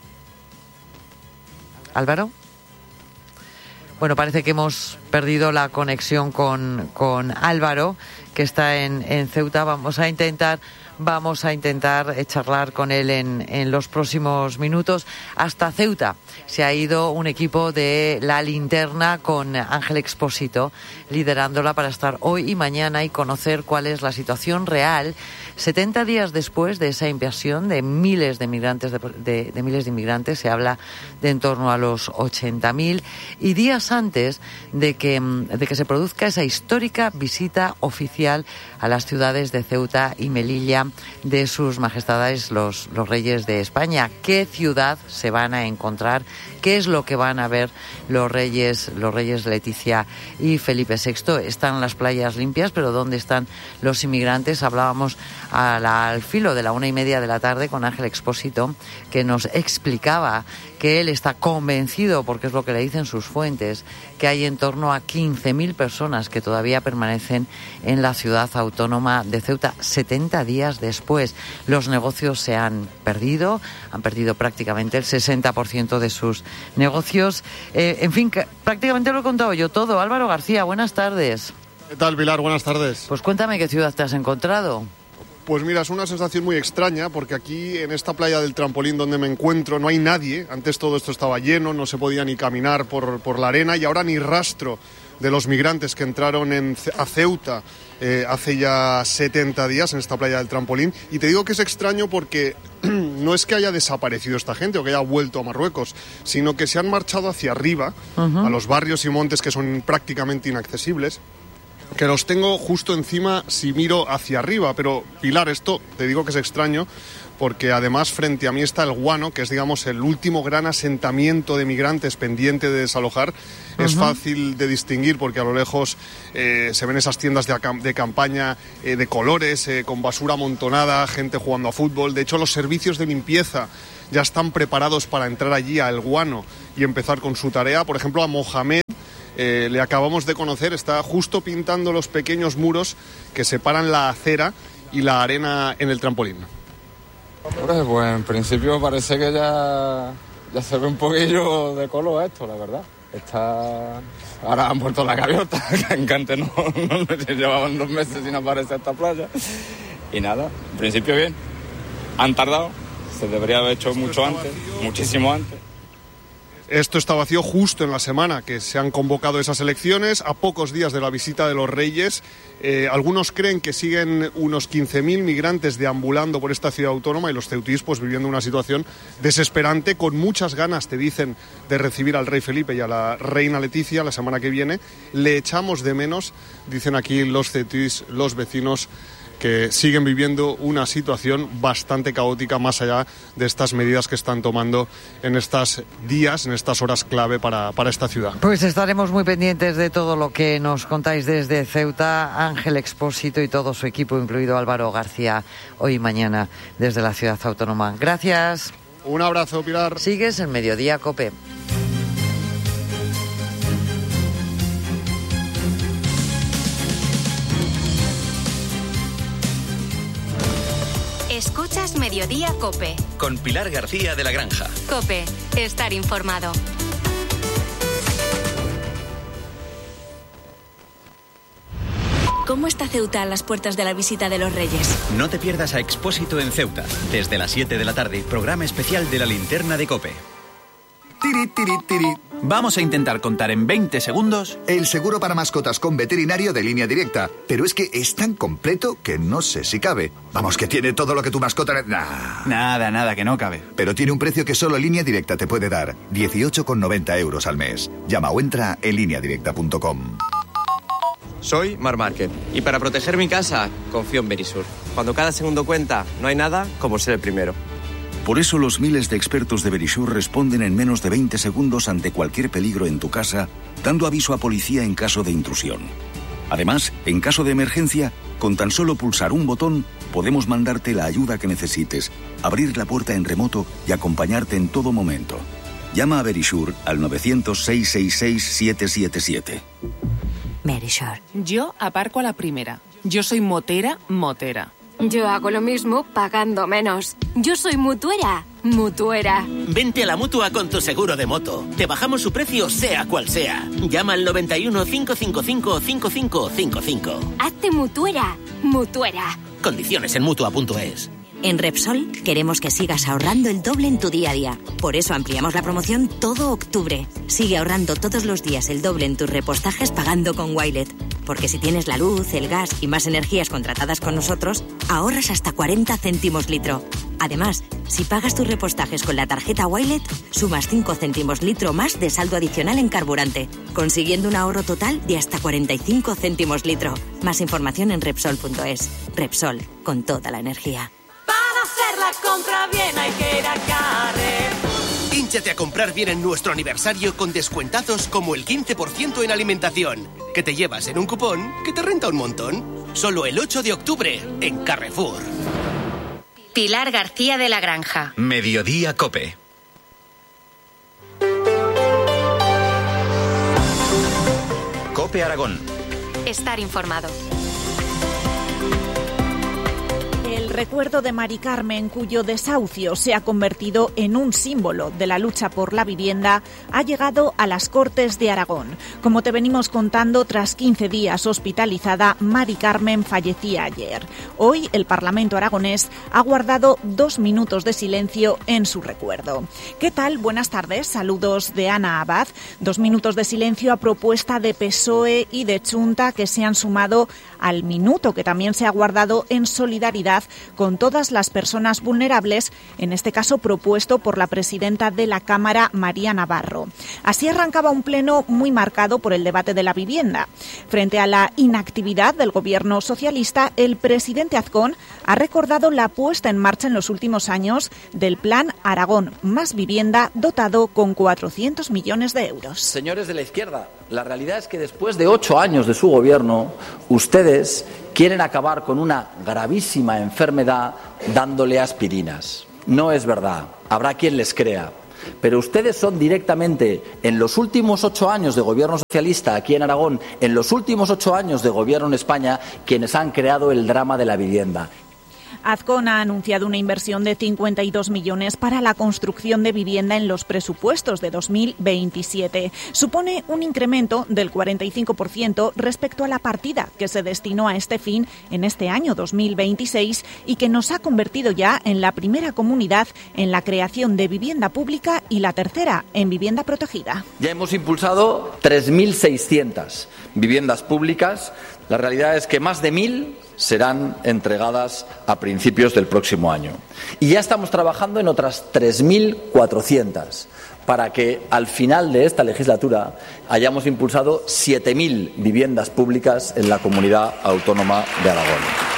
¿Álvaro? Bueno, parece que hemos perdido la conexión con, con Álvaro, que está en, en Ceuta. Vamos a intentar, vamos a intentar charlar con él en, en los próximos minutos. Hasta Ceuta se ha ido un equipo de La Linterna con Ángel Expósito, liderándola para estar hoy y mañana y conocer cuál es la situación real setenta días después de esa invasión de miles de inmigrantes, de, de, de miles de inmigrantes, se habla de en torno a los ochenta mil, y días antes de que, de que se produzca esa histórica visita oficial a las ciudades de Ceuta y Melilla de sus majestades los, los reyes de España. ¿Qué ciudad se van a encontrar? ¿Qué es lo que van a ver los reyes, los reyes Leticia y Felipe sexto? Están las playas limpias, pero ¿dónde están los inmigrantes? Hablábamos a la, al filo de la una y media de la tarde con Ángel Expósito, que nos explicaba que él está convencido, porque es lo que le dicen sus fuentes, que hay en torno a quince mil personas que todavía permanecen en la ciudad autónoma de Ceuta setenta días después. Los negocios se han perdido, han perdido prácticamente el sesenta por ciento de sus negocios. Eh, en fin, que prácticamente lo he contado yo todo. Álvaro García, buenas tardes. ¿Qué tal, Pilar? Buenas tardes. Pues cuéntame qué ciudad te has encontrado. Pues mira, es una sensación muy extraña porque aquí en esta playa del Trampolín donde me encuentro no hay nadie. Antes todo esto estaba lleno, no se podía ni caminar por, por la arena y ahora ni rastro de los migrantes que entraron en, a Ceuta eh, hace ya setenta días en esta playa del Trampolín. Y te digo que es extraño porque no es que haya desaparecido esta gente o que haya vuelto a Marruecos, sino que se han marchado hacia arriba, uh-huh. a los barrios y montes que son prácticamente inaccesibles, que los tengo justo encima si miro hacia arriba. Pero, Pilar, esto te digo que es extraño porque además frente a mí está el Guano, que es, digamos, el último gran asentamiento de migrantes pendiente de desalojar. Uh-huh. Es fácil de distinguir porque a lo lejos eh, se ven esas tiendas de, acam- de campaña eh, de colores, eh, con basura amontonada, gente jugando a fútbol. De hecho, los servicios de limpieza ya están preparados para entrar allí a El Guano y empezar con su tarea. Por ejemplo, a Mohamed, Eh, le acabamos de conocer, está justo pintando los pequeños muros que separan la acera y la arena en el trampolín. Pues, pues en principio parece que ya, ya se ve un poquillo de color esto, la verdad. Está... Ahora han puesto la gaviota, que en Cante no, no llevaban dos meses sin aparecer esta playa. Y nada, en principio bien. Han tardado, se debería haber hecho mucho antes, muchísimo antes. Esto está vacío justo en la semana que se han convocado esas elecciones, a pocos días de la visita de los Reyes. Eh, algunos creen que siguen unos quince mil migrantes deambulando por esta ciudad autónoma y los ceutíes pues viviendo una situación desesperante, con muchas ganas, te dicen, de recibir al rey Felipe y a la reina Leticia la semana que viene. Le echamos de menos, dicen aquí los ceutíes, los vecinos, que siguen viviendo una situación bastante caótica más allá de estas medidas que están tomando en estos días, en estas horas clave para, para esta ciudad. Pues estaremos muy pendientes de todo lo que nos contáis desde Ceuta. Ángel Expósito y todo su equipo, incluido Álvaro García, hoy y mañana desde la ciudad autónoma. Gracias. Un abrazo, Pilar. Sigues en Mediodía COPE. Escuchas Mediodía COPE. Con Pilar García de la Granja. COPE, estar informado. ¿Cómo está Ceuta a las puertas de la visita de los Reyes? No te pierdas a Expósito en Ceuta. Desde las siete de la tarde, programa especial de la linterna de COPE. Tiri, tiri, tiri. Vamos a intentar contar en veinte segundos el seguro para mascotas con veterinario de Línea Directa. Pero es que es tan completo que no sé si cabe. Vamos, que tiene todo lo que tu mascota... Nah. Nada, nada, que no cabe. Pero tiene un precio que solo Línea Directa te puede dar. dieciocho con noventa euros al mes. Llama o entra en línea directa punto com. Soy Mar Márquez y para proteger mi casa confío en Verisur. Cuando cada segundo cuenta, no hay nada como ser el primero. Por eso los miles de expertos de Verisur responden en menos de veinte segundos ante cualquier peligro en tu casa, dando aviso a policía en caso de intrusión. Además, en caso de emergencia, con tan solo pulsar un botón, podemos mandarte la ayuda que necesites, abrir la puerta en remoto y acompañarte en todo momento. Llama a Verisur al nueve cero cero, seis seis seis, siete siete siete. Verisur. Yo aparco a la primera. Yo soy motera, motera. Yo hago lo mismo pagando menos. Yo soy mutuera, mutuera. Vente a la Mutua con tu seguro de moto. Te bajamos su precio sea cual sea. Llama al noventa y uno, cinco cinco cinco, cinco cinco cinco cinco. Hazte mutuera, mutuera. Condiciones en mutua punto es. En Repsol queremos que sigas ahorrando el doble en tu día a día. Por eso ampliamos la promoción todo octubre. Sigue ahorrando todos los días el doble en tus repostajes pagando con Wilet. Porque si tienes la luz, el gas y más energías contratadas con nosotros, ahorras hasta cuarenta céntimos litro. Además, si pagas tus repostajes con la tarjeta Wilet, sumas cinco céntimos litro más de saldo adicional en carburante, consiguiendo un ahorro total de hasta cuarenta y cinco céntimos litro. Más información en Repsol punto es. Repsol, con toda la energía. Hacer la compra bien hay que ir a Carrefour. Hínchate a comprar bien en nuestro aniversario con descuentazos como el quince por ciento en alimentación, que te llevas en un cupón que te renta un montón. Solo el ocho de octubre en Carrefour. Pilar García de la Granja. Mediodía COPE. COPE Aragón. Estar informado. El recuerdo de Mari Carmen, cuyo desahucio se ha convertido en un símbolo de la lucha por la vivienda, ha llegado a las Cortes de Aragón. Como te venimos contando, tras quince días hospitalizada, Mari Carmen fallecía ayer. Hoy el Parlamento aragonés ha guardado dos minutos de silencio en su recuerdo. ¿Qué tal? Buenas tardes. Saludos de Ana Abad. Dos minutos de silencio a propuesta de P S O E y de Chunta, que se han sumado al minuto que también se ha guardado en solidaridad con todas las personas vulnerables, en este caso propuesto por la presidenta de la Cámara, María Navarro. Así arrancaba un pleno muy marcado por el debate de la vivienda. Frente a la inactividad del gobierno socialista, el presidente Azcón ha recordado la puesta en marcha en los últimos años del Plan Aragón Más Vivienda, dotado con cuatrocientos millones de euros. Señores de la izquierda, la realidad es que después de ocho años de su gobierno, ustedes quieren acabar con una gravísima enfermedad dándole aspirinas. No es verdad. Habrá quien les crea. Pero ustedes son directamente, en los últimos ocho años de gobierno socialista aquí en Aragón, en los últimos ocho años de gobierno en España, quienes han creado el drama de la vivienda. Azcón ha anunciado una inversión de cincuenta y dos millones para la construcción de vivienda en los presupuestos de dos mil veintisiete. Supone un incremento del cuarenta y cinco por ciento respecto a la partida que se destinó a este fin en este año dos mil veintiséis y que nos ha convertido ya en la primera comunidad en la creación de vivienda pública y la tercera en vivienda protegida. Ya hemos impulsado tres mil seiscientas viviendas públicas. La realidad es que más de mil serán entregadas a principios del próximo año. Y ya estamos trabajando en otras tres mil cuatrocientas para que al final de esta legislatura hayamos impulsado siete mil viviendas públicas en la comunidad autónoma de Aragón.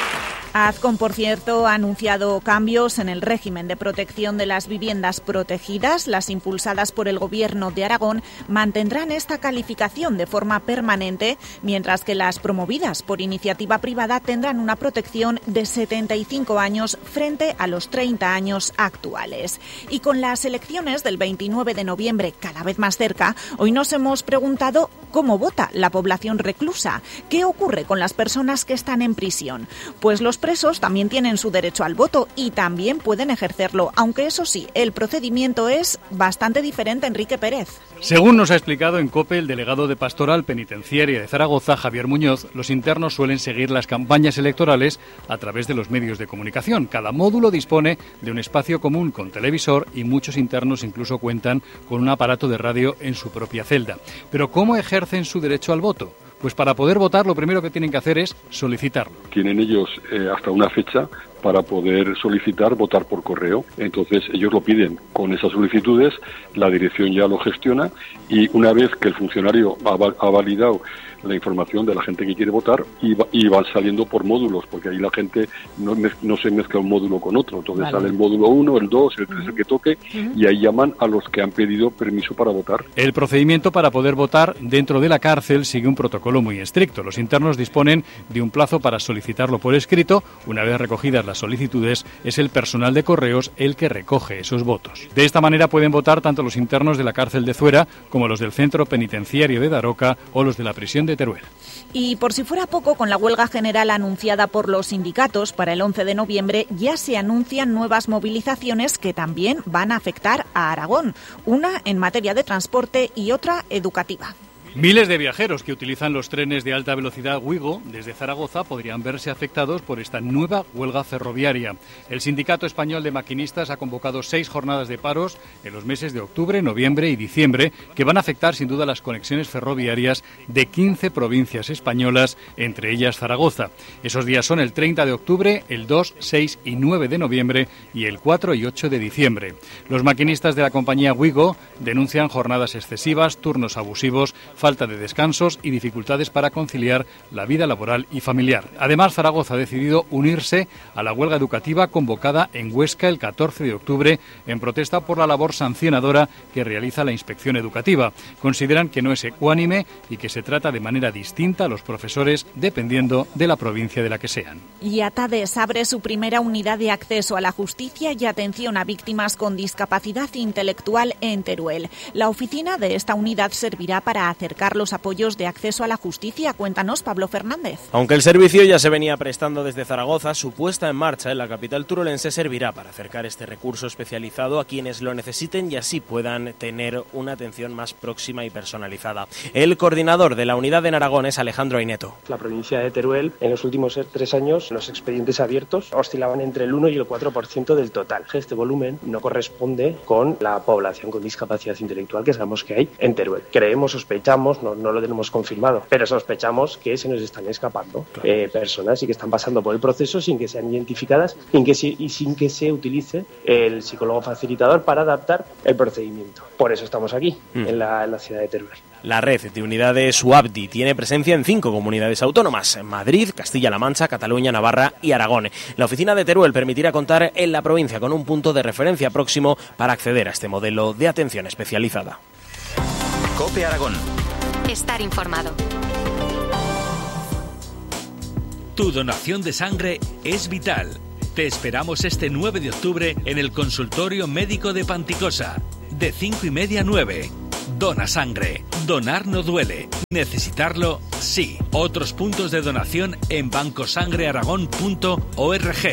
Azcón, por cierto, ha anunciado cambios en el régimen de protección de las viviendas protegidas. Las impulsadas por el Gobierno de Aragón mantendrán esta calificación de forma permanente, mientras que las promovidas por iniciativa privada tendrán una protección de setenta y cinco años frente a los treinta años actuales. Y con las elecciones del veintinueve de noviembre cada vez más cerca, hoy nos hemos preguntado cómo vota la población reclusa. ¿Qué ocurre con las personas que están en prisión? Pues los presos también tienen su derecho al voto y también pueden ejercerlo, aunque eso sí, el procedimiento es bastante diferente. Enrique Pérez. Según nos ha explicado en COPE el delegado de Pastoral Penitenciaria de Zaragoza, Javier Muñoz, los internos suelen seguir las campañas electorales a través de los medios de comunicación. Cada módulo dispone de un espacio común con televisor y muchos internos incluso cuentan con un aparato de radio en su propia celda. Pero ¿cómo ejercen su derecho al voto? Pues para poder votar lo primero que tienen que hacer es solicitarlo. Tienen ellos eh, hasta una fecha para poder solicitar votar por correo. Entonces ellos lo piden. Con esas solicitudes la dirección ya lo gestiona y una vez que el funcionario ha, ha validado la información de la gente que quiere votar y, va, y van saliendo por módulos, porque ahí la gente no, no se mezcla un módulo con otro. Entonces vale. Sale el módulo uno, el dos, el tres, uh-huh. el que toque, uh-huh. y ahí llaman a los que han pedido permiso para votar. El procedimiento para poder votar dentro de la cárcel sigue un protocolo muy estricto. Los internos disponen de un plazo para solicitarlo por escrito. Una vez recogidas las solicitudes, es el personal de correos el que recoge esos votos. De esta manera pueden votar tanto los internos de la cárcel de Zuera como los del centro penitenciario de Daroca o los de la prisión de Teruel. Y por si fuera poco, con la huelga general anunciada por los sindicatos para el once de noviembre, ya se anuncian nuevas movilizaciones que también van a afectar a Aragón, una en materia de transporte y otra educativa. Miles de viajeros que utilizan los trenes de alta velocidad Ouigo desde Zaragoza podrían verse afectados por esta nueva huelga ferroviaria. El Sindicato Español de Maquinistas ha convocado seis jornadas de paros en los meses de octubre, noviembre y diciembre que van a afectar sin duda las conexiones ferroviarias de quince provincias españolas, entre ellas Zaragoza. Esos días son el treinta de octubre, el dos, seis y nueve de noviembre y el cuatro y ocho de diciembre. Los maquinistas de la compañía Ouigo denuncian jornadas excesivas, turnos abusivos, falta de descansos y dificultades para conciliar la vida laboral y familiar. Además, Zaragoza ha decidido unirse a la huelga educativa convocada en Huesca el catorce de octubre en protesta por la labor sancionadora que realiza la inspección educativa. Consideran que no es ecuánime y que se trata de manera distinta a los profesores dependiendo de la provincia de la que sean. Y Atades abre su primera unidad de acceso a la justicia y atención a víctimas con discapacidad intelectual en Teruel. La oficina de esta unidad servirá para acercar acercar los apoyos de acceso a la justicia. Cuéntanos, Pablo Fernández. Aunque el servicio ya se venía prestando desde Zaragoza, su puesta en marcha en la capital turolense servirá para acercar este recurso especializado a quienes lo necesiten y así puedan tener una atención más próxima y personalizada. El coordinador de la unidad en Aragón es Alejandro Aineto. La provincia de Teruel, en los últimos tres años, los expedientes abiertos oscilaban entre el uno y el cuatro por ciento del total. Este volumen no corresponde con la población con discapacidad intelectual que sabemos que hay en Teruel. Creemos, sospechamos, no, no lo tenemos confirmado, pero sospechamos que se nos están escapando eh, personas y que están pasando por el proceso sin que sean identificadas sin que se, y sin que se utilice el psicólogo facilitador para adaptar el procedimiento. Por eso estamos aquí, mm. en, la, en la ciudad de Teruel. La red de unidades UABDI tiene presencia en cinco comunidades autónomas: Madrid, Castilla-La Mancha, Cataluña, Navarra y Aragón. La oficina de Teruel permitirá contar en la provincia con un punto de referencia próximo para acceder a este modelo de atención especializada. COPE Aragón. Estar informado. Tu donación de sangre es vital. Te esperamos este nueve de octubre en el consultorio médico de Panticosa, de cinco y media a nueve. Dona sangre. Donar no duele. Necesitarlo, sí. Otros puntos de donación en bancosangrearagón punto org.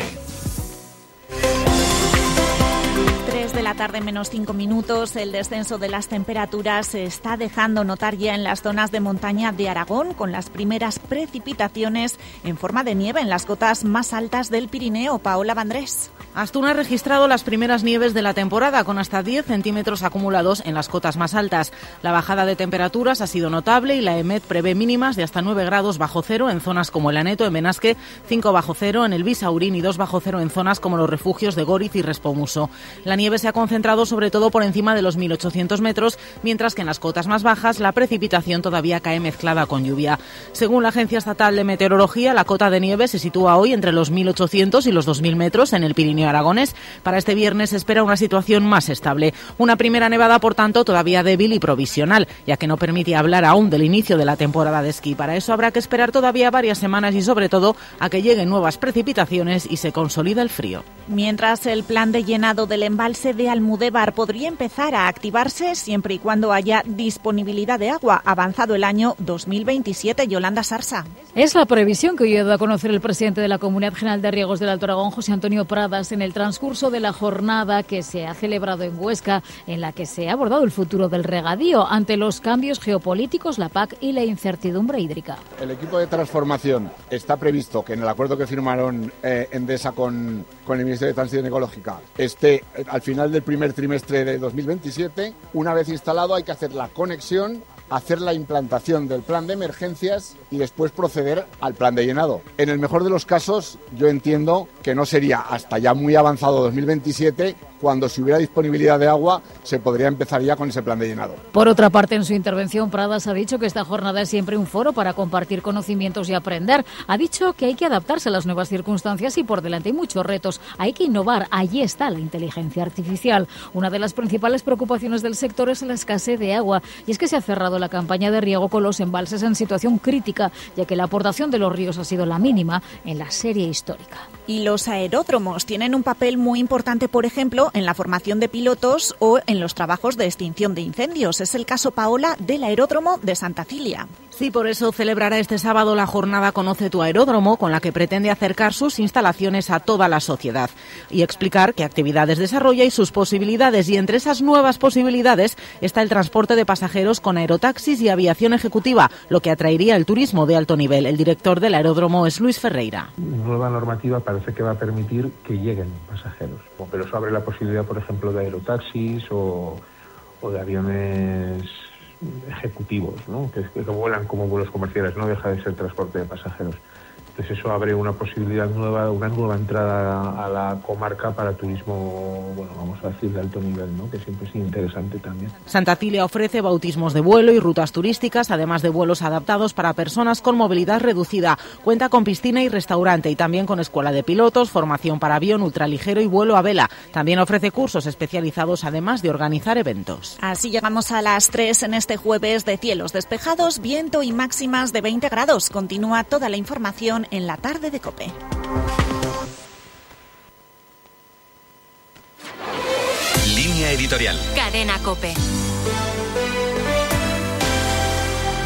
De la tarde menos cinco minutos, el descenso de las temperaturas se está dejando notar ya en las zonas de montaña de Aragón, con las primeras precipitaciones en forma de nieve en las cotas más altas del Pirineo. Paola Vandrés. Astuna ha registrado las primeras nieves de la temporada, con hasta diez centímetros acumulados en las cotas más altas. La bajada de temperaturas ha sido notable y la EMET prevé mínimas de hasta nueve grados bajo cero en zonas como el Aneto, en Benasque, cinco bajo cero en el Bisaurín y dos bajo cero en zonas como los refugios de Góriz y Respomuso. La nieve se ha concentrado sobre todo por encima de los mil ochocientos metros, mientras que en las cotas más bajas la precipitación todavía cae mezclada con lluvia. Según la Agencia Estatal de Meteorología, la cota de nieve se sitúa hoy entre los mil ochocientos y los dos mil metros en el Pirineo aragonés. Para este viernes se espera una situación más estable. Una primera nevada, por tanto, todavía débil y provisional, ya que no permite hablar aún del inicio de la temporada de esquí. Para eso habrá que esperar todavía varias semanas y, sobre todo, a que lleguen nuevas precipitaciones y se consolida el frío. Mientras, el plan de llenado del embalse de Almudévar podría empezar a activarse siempre y cuando haya disponibilidad de agua. Avanzado el año dos mil veintisiete, Yolanda Sarsa. Es la previsión que hoy ha dado a conocer el presidente de la Comunidad General de Riegos del Alto Aragón, José Antonio Pradas, en el transcurso de la jornada que se ha celebrado en Huesca, en la que se ha abordado el futuro del regadío ante los cambios geopolíticos, la P A C y la incertidumbre hídrica. El equipo de transformación está previsto que en el acuerdo que firmaron eh, Endesa con, con el Ministerio de Transición Ecológica esté eh, al final del primer trimestre de dos mil veintisiete. Una vez instalado hay que hacer la conexión, hacer la implantación del plan de emergencias y después proceder al plan de llenado. En el mejor de los casos, yo entiendo que no sería hasta ya muy avanzado dos mil veintisiete, cuando si hubiera disponibilidad de agua se podría empezar ya con ese plan de llenado. Por otra parte, en su intervención, Pradas ha dicho que esta jornada es siempre un foro para compartir conocimientos y aprender. Ha dicho que hay que adaptarse a las nuevas circunstancias y por delante hay muchos retos. Hay que innovar. Allí está la inteligencia artificial. Una de las principales preocupaciones del sector es la escasez de agua, y es que se ha cerrado la campaña de riego con los embalses en situación crítica, ya que la aportación de los ríos ha sido la mínima en la serie histórica. Y los aeródromos tienen un papel muy importante, por ejemplo, en la formación de pilotos o en los trabajos de extinción de incendios. Es el caso, Paola, del aeródromo de Santa Cilia. Sí, por eso celebrará este sábado la jornada Conoce tu aeródromo, con la que pretende acercar sus instalaciones a toda la sociedad y explicar qué actividades desarrolla y sus posibilidades. Y entre esas nuevas posibilidades está el transporte de pasajeros con aerotaxis y aviación ejecutiva, lo que atraería el turismo de alto nivel. El director del aeródromo es Luis Ferreira. Nueva normativa parece que va a permitir que lleguen pasajeros, pero eso abre la posibilidad, por ejemplo, de aerotaxis o, o de aviones ejecutivos, ¿no? que, que vuelan como vuelos comerciales, no deja de ser transporte de pasajeros. Entonces eso abre una posibilidad nueva, una nueva entrada a la comarca para turismo, bueno, vamos a decir, de alto nivel, ¿no? Que siempre es interesante también. Santa Cilia ofrece bautismos de vuelo y rutas turísticas, además de vuelos adaptados para personas con movilidad reducida. Cuenta con piscina y restaurante y también con escuela de pilotos, formación para avión ultraligero y vuelo a vela. También ofrece cursos especializados, además de organizar eventos. Así llegamos a las tres en este jueves de cielos despejados, viento y máximas de veinte grados. Continúa toda la información en la tarde de COPE. Línea editorial. Cadena COPE.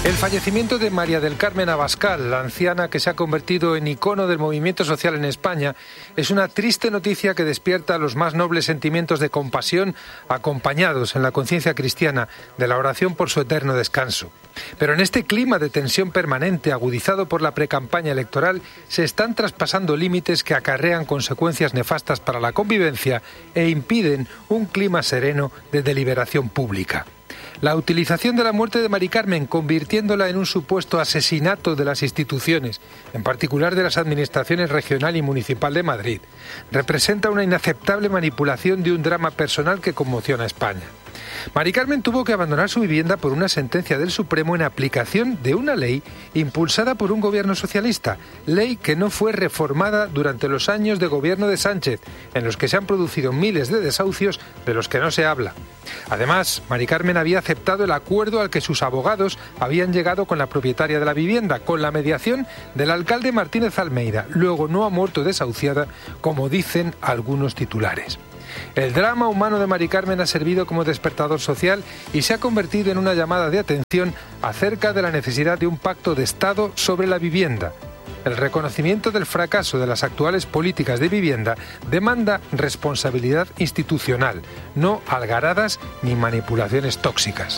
El fallecimiento de María del Carmen Abascal, la anciana que se ha convertido en icono del movimiento social en España, es una triste noticia que despierta los más nobles sentimientos de compasión, acompañados en la conciencia cristiana de la oración por su eterno descanso. Pero en este clima de tensión permanente, agudizado por la precampaña electoral, se están traspasando límites que acarrean consecuencias nefastas para la convivencia e impiden un clima sereno de deliberación pública. La utilización de la muerte de Mari Carmen, convirtiéndola en un supuesto asesinato de las instituciones, en particular de las administraciones regional y municipal de Madrid, representa una inaceptable manipulación de un drama personal que conmociona a España. Mari Carmen tuvo que abandonar su vivienda por una sentencia del Supremo en aplicación de una ley impulsada por un gobierno socialista, ley que no fue reformada durante los años de gobierno de Sánchez, en los que se han producido miles de desahucios de los que no se habla. Además, Mari Carmen había aceptado el acuerdo al que sus abogados habían llegado con la propietaria de la vivienda, con la mediación del alcalde Martínez Almeida. Luego no ha muerto desahuciada, como dicen algunos titulares. El drama humano de Mari Carmen ha servido como despertador social y se ha convertido en una llamada de atención acerca de la necesidad de un pacto de Estado sobre la vivienda. El reconocimiento del fracaso de las actuales políticas de vivienda demanda responsabilidad institucional, no algaradas ni manipulaciones tóxicas.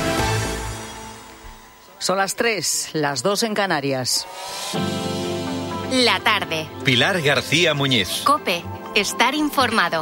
Son las tres, las dos en Canarias. La tarde. Pilar García Muñiz. COPE. Estar informado.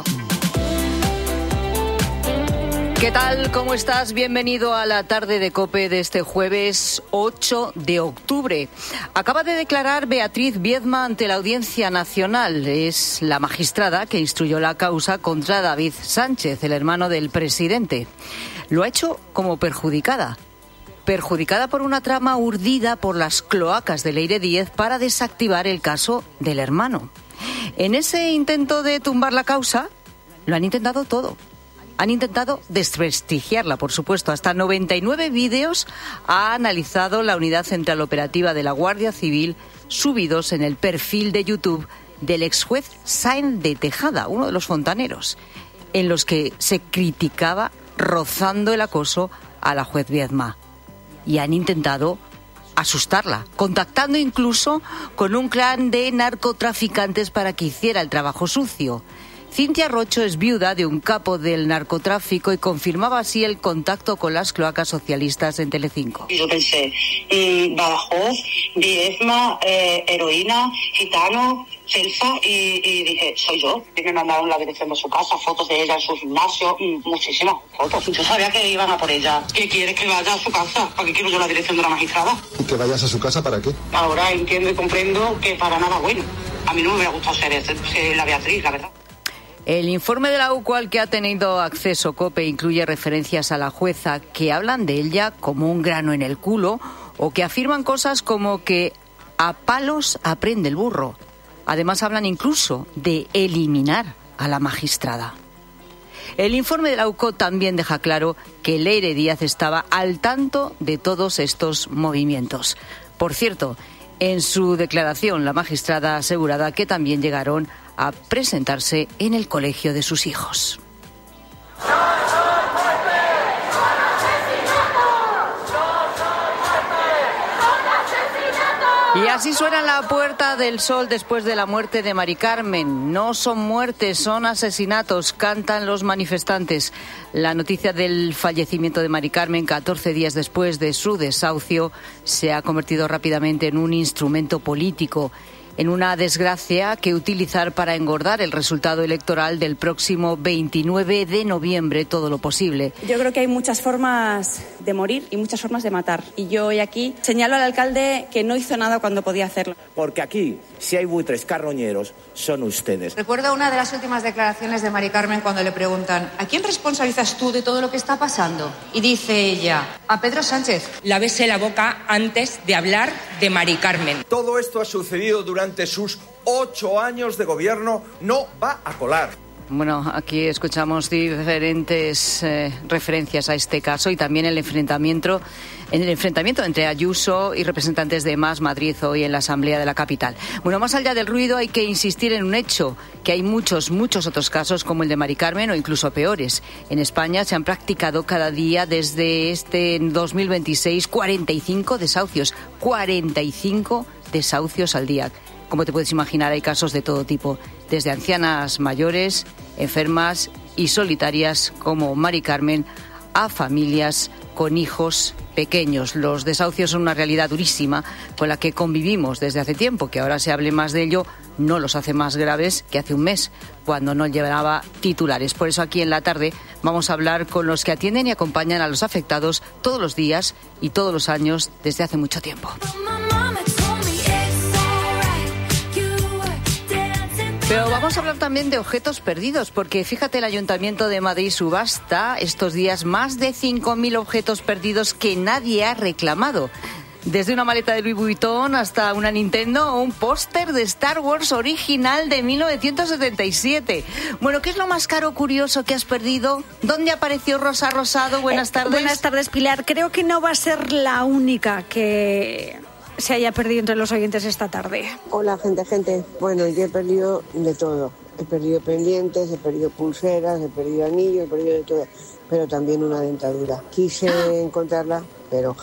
¿Qué tal? ¿Cómo estás? Bienvenido a la tarde de COPE de este jueves ocho de octubre. Acaba de declarar Beatriz Biedma ante la Audiencia Nacional. Es la magistrada que instruyó la causa contra David Sánchez, el hermano del presidente. Lo ha hecho como perjudicada. Perjudicada por una trama urdida por las cloacas de Leire Díez para desactivar el caso del hermano. En ese intento de tumbar la causa, lo han intentado todo. Han intentado desprestigiarla, por supuesto. Hasta noventa y nueve vídeos ha analizado la Unidad Central Operativa de la Guardia Civil subidos en el perfil de YouTube del exjuez Sáenz de Tejada, uno de los fontaneros, en los que se criticaba rozando el acoso a la juez Biedma. Y han intentado asustarla, contactando incluso con un clan de narcotraficantes para que hiciera el trabajo sucio. Cintia Rocho es viuda de un capo del narcotráfico y confirmaba así el contacto con las cloacas socialistas en Telecinco. Yo pensé, mmm, Badajoz, Biedma, eh, heroína, gitano, Celsa, y, y dije, soy yo. Y me mandaron la dirección de su casa, fotos de ella en su gimnasio, muchísimas fotos. Yo sabía que iban a por ella. ¿Qué quieres que vaya a su casa? ¿Para qué quiero yo la dirección de la magistrada? ¿Y que vayas a su casa para qué? Ahora entiendo y comprendo que para nada bueno. A mí no me hubiera gustado ser, ser la Beatriz, la verdad. El informe de la U C O al que ha tenido acceso COPE incluye referencias a la jueza que hablan de ella como un grano en el culo o que afirman cosas como que a palos aprende el burro. Además hablan incluso de eliminar a la magistrada. El informe de la U C O también deja claro que Leire Díez estaba al tanto de todos estos movimientos. Por cierto, en su declaración la magistrada ha asegurado que también llegaron a presentarse en el colegio de sus hijos. Y así suena la Puerta del Sol después de la muerte de Mari Carmen. No son muertes, son asesinatos, cantan los manifestantes. La noticia del fallecimiento de Mari Carmen, catorce días después de su desahucio, se ha convertido rápidamente en un instrumento político, en una desgracia que utilizar para engordar el resultado electoral del próximo veintinueve de noviembre todo lo posible. Yo creo que hay muchas formas de morir y muchas formas de matar. Y yo hoy aquí señalo al alcalde que no hizo nada cuando podía hacerlo. Porque aquí, si hay buitres carroñeros, son ustedes. Recuerdo una de las últimas declaraciones de Mari Carmen cuando le preguntan ¿a quién responsabilizas tú de todo lo que está pasando? Y dice ella, a Pedro Sánchez. Lávese la boca antes de hablar de Mari Carmen. Todo esto ha sucedido durante sus ocho años de gobierno, no va a colar. Bueno, aquí escuchamos diferentes eh, referencias a este caso y también el enfrentamiento, en el enfrentamiento entre Ayuso y representantes de Más Madrid hoy en la Asamblea de la capital. Bueno, más allá del ruido hay que insistir en un hecho, que hay muchos, muchos otros casos como el de Mari Carmen o incluso peores. En España se han practicado cada día desde este dos mil veintiséis cuarenta y cinco desahucios, cuarenta y cinco desahucios al día. Como te puedes imaginar, hay casos de todo tipo, desde ancianas mayores, enfermas y solitarias como Mari Carmen, a familias con hijos pequeños. Los desahucios son una realidad durísima con la que convivimos desde hace tiempo. Que ahora se hable más de ello no los hace más graves que hace un mes, cuando no llevaba titulares. Por eso aquí en la tarde vamos a hablar con los que atienden y acompañan a los afectados todos los días y todos los años desde hace mucho tiempo. Pero vamos a hablar también de objetos perdidos, porque fíjate, el Ayuntamiento de Madrid subasta estos días más de cinco mil objetos perdidos que nadie ha reclamado. Desde una maleta de Louis Vuitton hasta una Nintendo o un póster de Star Wars original de mil novecientos setenta y siete. Bueno, ¿qué es lo más caro o curioso que has perdido? ¿Dónde apareció Rosa Rosado? Buenas tardes. Eh, buenas tardes, Pilar. Creo que no va a ser la única que se haya perdido entre los oyentes esta tarde. Hola, gente, gente. Bueno, yo he perdido de todo. He perdido pendientes, he perdido pulseras, he perdido anillos, he perdido de todo. Pero también una dentadura. Quise encontrarla, pero